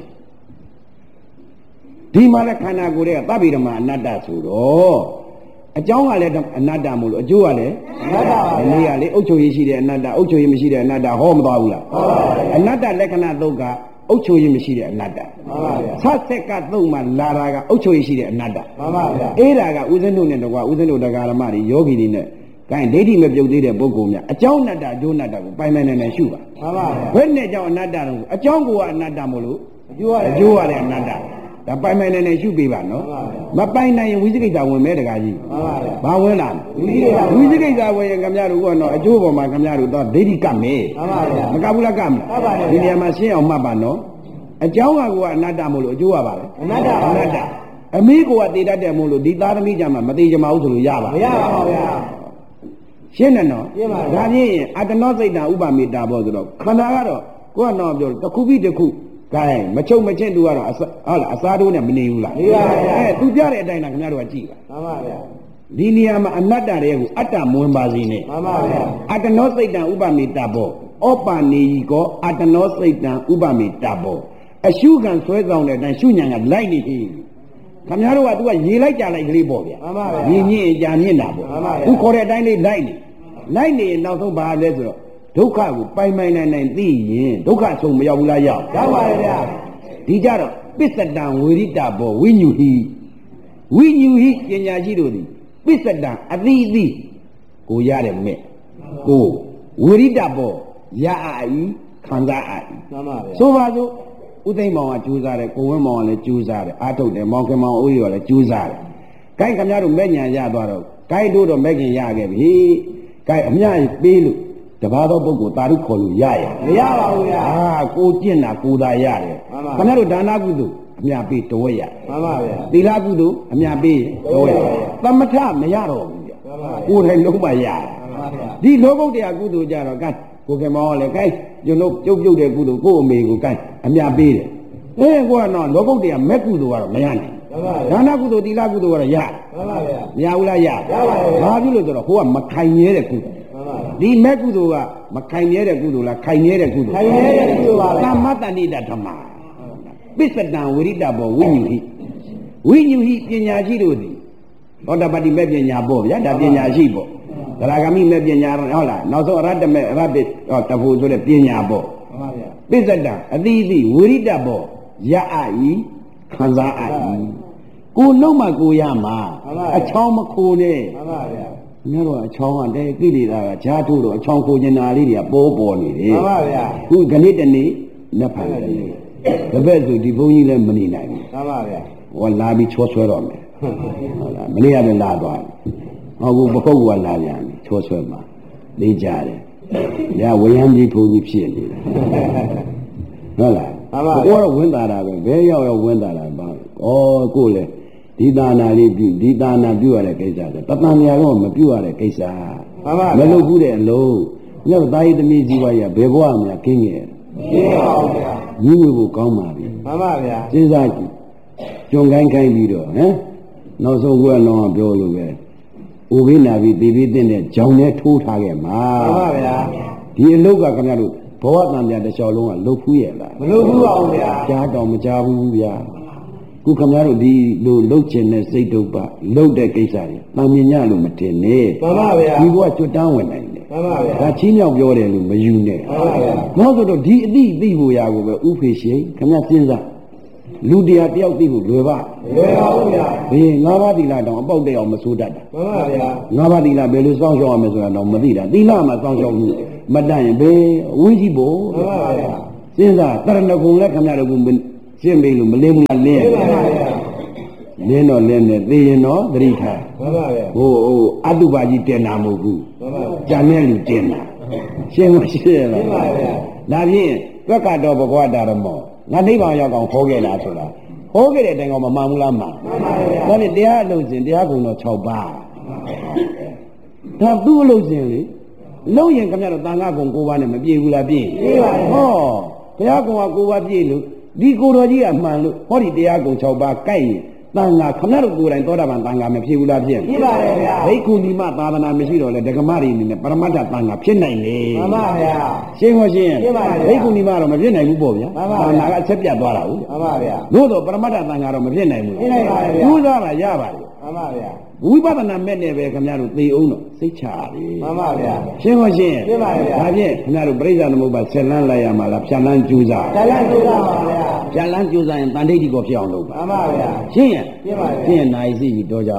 ဒီမှာလည်းခန္ဓာကိုယ်ရဲ့သဗ္ဗေဓမ္မာအနတ္တဆိုတော့အကြောင်းကလည်းအနတ္တမို့လို့အကျိုးကလည်းမှန်ပါဗျာဒီနေ့ကလေအုပ်ချုပ်ရေးရှိတဲ့အနတ္တအုပ်ချုပ်ရေးမရှိတဲ့အနတ္တဟောမသွားဘူးလားဟုတ်ပါဗျာအနတ္တလက္ခဏာသုံးကအုပ်ချုပ်ရေးမရှိတဲ့အနတ္တမှန်ပါဗျာဆက်ဆက်ကသုံးမှလာတာကအုပ်ချုပ်ရေးရှိတဲ့အနတ္တမှန်ပါဗျာအဲ့ဒါကဥစဉ်တို့နဲ့တကွာဥစဉ်တို့တရားဓမ္မတွေယောဂီတွေနဲ့ကဲဒိဋ္ဌိမပြုတ်သေးတဲ့ပုဂ္ဂိုလ်များအကြောင်းအနတ္တအကျိုးအနတ္တကိုပိုင်ပိုင်နိုင်နိုင်ရှုပါမှန်ပါဗျာဘယ်နဲ့ကြောင့်အနတ္တတော့အကြောင်းကအနတ္တမို့လို့အကျိုးရတယ်အကျိုးရတဲ့အနတ္တဒါပိုင်ပိုင်နိုင်နိုင်ရှုပေးပါနော်မပိုင်နိုင်ရင်ဝိသိကိစ္စဝင်မဲတကားကြီးမှန်ပါဗျာဘာဝင်လာဝိသိကိစ္စဝင်ရင်ခင်ဗျားတို့ကတော့အကျိုးပေါ်မှာခင်ဗျားတို့တော့ဒိဋ္ဌိကပ်မယ်မှန်ပါဗျာမကပ်ဘူးလားကပ်မလားဒီနေရာမှာရှင်းအောင်မှတ်ပါနော်အကြောင်းကကအနတ္တမို့လို့အကျိုးရပါလေအနတ္တပါအနတ္တအမေကတည်တတ်တယ်မို့လို့ဒီသားသမီးကြမှာမသေးကြမအောင်ဆိုလို့ရပါမရပါဘူးဗျာရှင်းတယ်နော်ရှင်းပါပြီဒါဖြင့်အတ္တနောစိတ်တံဥပမေတ္တာဘောဆိုတော့ခန္ဓာကတော့ကိုကတော့ပြောတစ်ခုပြီးတစ်ခုကဲမချုပ်မချင်းတူကတော့အစဟုတ်လားအစားတိုးနဲ့မနေဘူးလားနေပါဗျာအဲသူပြတဲ့အတိုင်းတော့ခင်ဗျားတို့ကကြည့်ပါမှန်ပါဗျာဒီနေရာမှာအနတ္တတွေကိုအတ္တမဝင်ပါစေနဲ့မှန်ပါဗျာအတ္တနောစိတ်တံဥပမေတ္တာဘောဩပနေယီကောအတ္တနောစိတ်တံဥပမေတ္တာဘောအရှုခံဆွဲဆောင်တဲ့အတိုင်းရှုညာကလိုက်နေပြီခင်ဗျားတို့ကသူကရေလိုက်ကြလိုက်ကလေးပေါ့ဗျာမှန်ပါဗျာမြင်မြင်ကြာမြင့်တာပေါ့မှန်ပါဗျာသူခေါ်တဲ့အတိုင်းလေးလိုက်နေလိုက်နေရင်နောက်ဆုံးဘာလဲဆိုတော့ဒုက္ခကိုပိုင်ပိုင်နိုင်နိုင်သိရင်ဒုက္ခဆုံးမရောက်ဘူးလားရောက်ရောက်ပါရဲ့ဗျာဒီကြတော့ပစ္စတံဝေရိတဘောဝိညူဟိဝိညူဟိပညာရှိတို့သည်ပစ္စတံအတိအတိကိုရတဲ့မဲ့ကိုဝေရိတဘောရအာဤခံစားအာဤမှန်ပါဗျာဆိုပါစို့ဥသိမ့်မောင်ကကြိုးစားတယ်ကိုဝင်းမောင်ကလည်းကြိုးစားတယ်အာထုတ်တယ်မောင်ခင်မောင်အိုးရောလည်းကြိုးစားတယ်ဂိုင်းခင်ဗျားတို့မဲ့ညာရသွားတော့ဂိုင်းတို့တော့မဲ့ခင်ရခဲ့ပြီဂိုင်းအမြပေးလို့တပါးသောပုဂ္ဂိုလ်တာရုခေါ်လို့ရရမရပါဘူးဗျာအာကိုကျင့်တာကိုသာရတယ်မှန်ပါခင်ဗျားတို့ဒါနကုသိုလ်အမြပေးတော်ရမှန်ပါဗျာသီလကုသိုလ်အမြပေးတော်ရသမထမရတော့ဘူးဗျမှန်ပါကိုယ်တိုင်လုံးမရမှန်ပါဗျာဒီလောကုတ္တရာကုသိုလ်ကြတော့ကဲကိုခင်မောင်ကလည်းကဲကျွန်တော်ပြုတ်ပြုတ်တဲ့ကုသိုလ်ကို့အမေကိုကဲအမြပေးတယ်အဲကိုကတော့လောကုတ္တရာမဲ့ကုသိုလ်ကတော့မရနိုင်မှန်ပါဒါဗျာနကုသိုလ်သီလကုသိုလ်ကတော့ရမှန်ပါဗျာမရဘူးလားရရပါတယ်ဘာဖြစ်လို့ဆိုတော့ဟိုကမခိုင်ရဲတဲ့ကုသိုလ်မှန်ပါဗျာဒီမဲ့ကုသိုလ်ကမခိုင်ရဲတဲ့ကုသိုလ်လားခိုင်ရဲတဲ့ကုသိုလ်ခိုင်ရဲတဲ့ကုသိုလ်ပါပဲသမ္မတ္တဏိတဓမ္မပစ္စတံဝိရိတဘောဝိညူဟိဝိညူဟိပညာရှိတို့သည်သောတပတ္တိမဲ့ပညာပေါ့ဗျာဒါပညာရှိပေါ့သရဂမိမဲ့ပညာဟုတ်လားနောက်ဆုံးအရတ္တမဲ့အရတ္တဟောတဖို့ဆိုတဲ့ပညာပေါ့မှန်ပါဗျာပစ္စတံအတိအတိဝိရိတဘောရအာဤခံစားအာဤကိုလုံးမကိုရမှာအချောင်းမခိုးနဲ့မှန်ပါဗျာညတော့အချောင်းကတဲကိလေသာကဈာထိုးတော့အချောင်းခိုးကျင်တာလေးတွေကပေါ်ပေါ်နေတယ်မှန်ပါဗျာခုခဏတနေ့နှစ်ဖန်တနေ့တပည့်ဆိုဒီဘုန်းကြီးလည်းမနေနိုင်ဘူးမှန်ပါဗျာဟောလာပြီးချောဆွဲတော့မယ်ဟုတ်လားမနေ့ကလည်းလာသွားတယ်ဟောကိုပကုတ်ကလာပြန်ပြီချောဆွဲမှာလေးကြတယ်ညဝရမ်းကြီးဘုန်းကြီးဖြစ်နေတယ်ဟုတ်လားမှန်ပါကိုကတော့ဝင်တာတာပဲဘယ်ရောက်ရောက်ဝင်တာတာပါဩကိုလည်းဒီသာနာလေးပြုဒီသာနာပြုရတဲ့ကိစ္စဆိုတသံမြာတော့မပြုရတဲ့ကိစ္စမှန်ပါမလုပ်ဘူးတဲ့အလုံးညတော့တာယသမီးကြီးပါရဘယ်ဘဝမှာကင်းငယ်ရှင်းပါဦးဗျာညီဝေဖို့ကောင်းပါပြီမှန်မှန်ပါဗျာစဉ်းစားကြည့်ကြုံကိုင်းခိုင်းပြီးတော့ဟမ်နောက်ဆုံးကတော့ပြောလို့ပဲဥပိ္ပနာပြီးသေပြီးတဲ့ကြောင်နဲ့ထိုးထားခဲ့မှာမှန်ပါဗျာဒီအလုတ်ကခင်ဗျားတို့ဘဝတန်ပြန်တစ်လျှောက်လုံးကလှုပ်ဖူးရဲ့လားမလို့ဘူးပါဘူးဗျာကြားတော့မကြားဘူးဗျာခုခင်ဗျားတို့ဒီလိုလှုပ်ချင်တဲ့စိတ်ဒုက္ခလှုပ်တဲ့ကိစ္စတွေတန်မြင်ညလို့မတင်နဲ့မှန်ပါဗျာဒီဘဝကျွတ်တန်းဝင်နိုင်တယ်မှန်ပါဗျာဒါချင်းမြောက်ပြောတယ်လို့မယူနဲ့မှန်ပါဗျာနောက်ဆိုတော့ဒီအတိအသိဖို့ရာကိုပဲဥဖေရှိခင်ဗျားစဉ်းစားလူတရားတယောက်သိဖို့လွယ်ပါလွယ်ပါဘူးဗျာဘေးငါးပါးသီလတောင်အပေါက်တဲ့အောင်မစိုးတတ်တာမှန်ပါဗျာငါးပါးသီလဘယ်လိုစောင့်ရှောက်ရမလဲဆိုတာတော့မသိတာသီလမှာစောင့်ရှောက်မှုမတတ်ရင်ဘေးအဝေးကြီးဖို့မှန်ပါဗျာစဉ်းစားတရဏဂုံလည်းခင်ဗျားတို့ကရှင်းပြီလို့မလင်းဘူးလားလင်းမှန်ပါဗျာလင်းတော့လင်းနဲ့သိရင်တော့သတိထားမှန်ပါဗျာဟိုဟိုအတုပါကြီးတင်တာမဟုတ်ဘူးမှန်ပါဗျာကြံတဲ့လူတင်တာရှင်းမရှိရလားမှန်ပါဗျာဒါဖြင့်တွက်ကတော့ဘဂဝတာရမောငါနိဗ္ဗာန်ရောက်အောင်ဟောခဲ့လားဆိုတာဟောခဲ့တဲ့အတိုင်းကမမှန်ဘူးလားမှန်မှန်ပါဗျာဒါနဲ့တရားအလုံးစင်တရားကုံတော့၆ပါးဒါသူ့အလုံးစင်လေလုံးရင်ခင်ဗျားတို့တန်ခါကုံ၉ပါးနဲ့မပြည့်ဘူးလားပြည့်ပြည့်ပါဗျာဟောဘုရားကုံက၉ပါးပြည့်လို့ဒီကိုယ်တော်ကြီးကမှန်လို့ဟောဒီတရားကုံ၆ပါးကိုက်ရင်တန်ခါခင်ဗျားတို့ကိုယ်တိုင်သောတာပန်တန်ခါမဖြစ်ဘူးလားဖြစ်ပြည့်ပါရဲ့ဗျာဘိက္ခုနီမသာသနာမရှိတော့လေဒကမတွေအနေနဲ့ပရမတ္ထတန်ခါဖြစ်နိုင်လေမှန်ပါဗျာရှင်းဟောရှင်းရှင်းပါဗျာဘိက္ခုနီမတော့မဖြစ်နိုင်ဘူးပေါ့ဗျာမှန်ပါဗျာနာကအချက်ပြတ်သွားတာဟုတ်မှန်ပါဗျာသို့တော့ပရမတ္ထတန်ခါတော့မဖြစ်နိုင်ဘူးဖြစ်နိုင်ပါရဲ့ဗျာကျိုးစားတာရပါလေမှန်ပါဗျာဝိပဿနာမဲ့နဲ့ပဲခင်ဗျားတို့သိအောင်တော့စိတ်ချရပြီမှန်ပါဗျာရှင်းဟောရှင်းရှင်းပါဗျာဒါဖြင့်ခင်ဗျားတို့ပြိဿသမုပ္ပါဆက်လန်းလိုက်ရမှာလားဖြတ်လန်းကျူးစားဇာလန်ကျိုးတာပါဗျာဖြတ်လန်းကျူးစားရင်တန်ဋိဋ္ဌိကိုဖြစ်အောင်လုပ်ပါမှန်ပါဗျာရှင်းရင်ရှင်းပါဗျာရှင်းရင်နိုင်စီပြီးတော့ကြ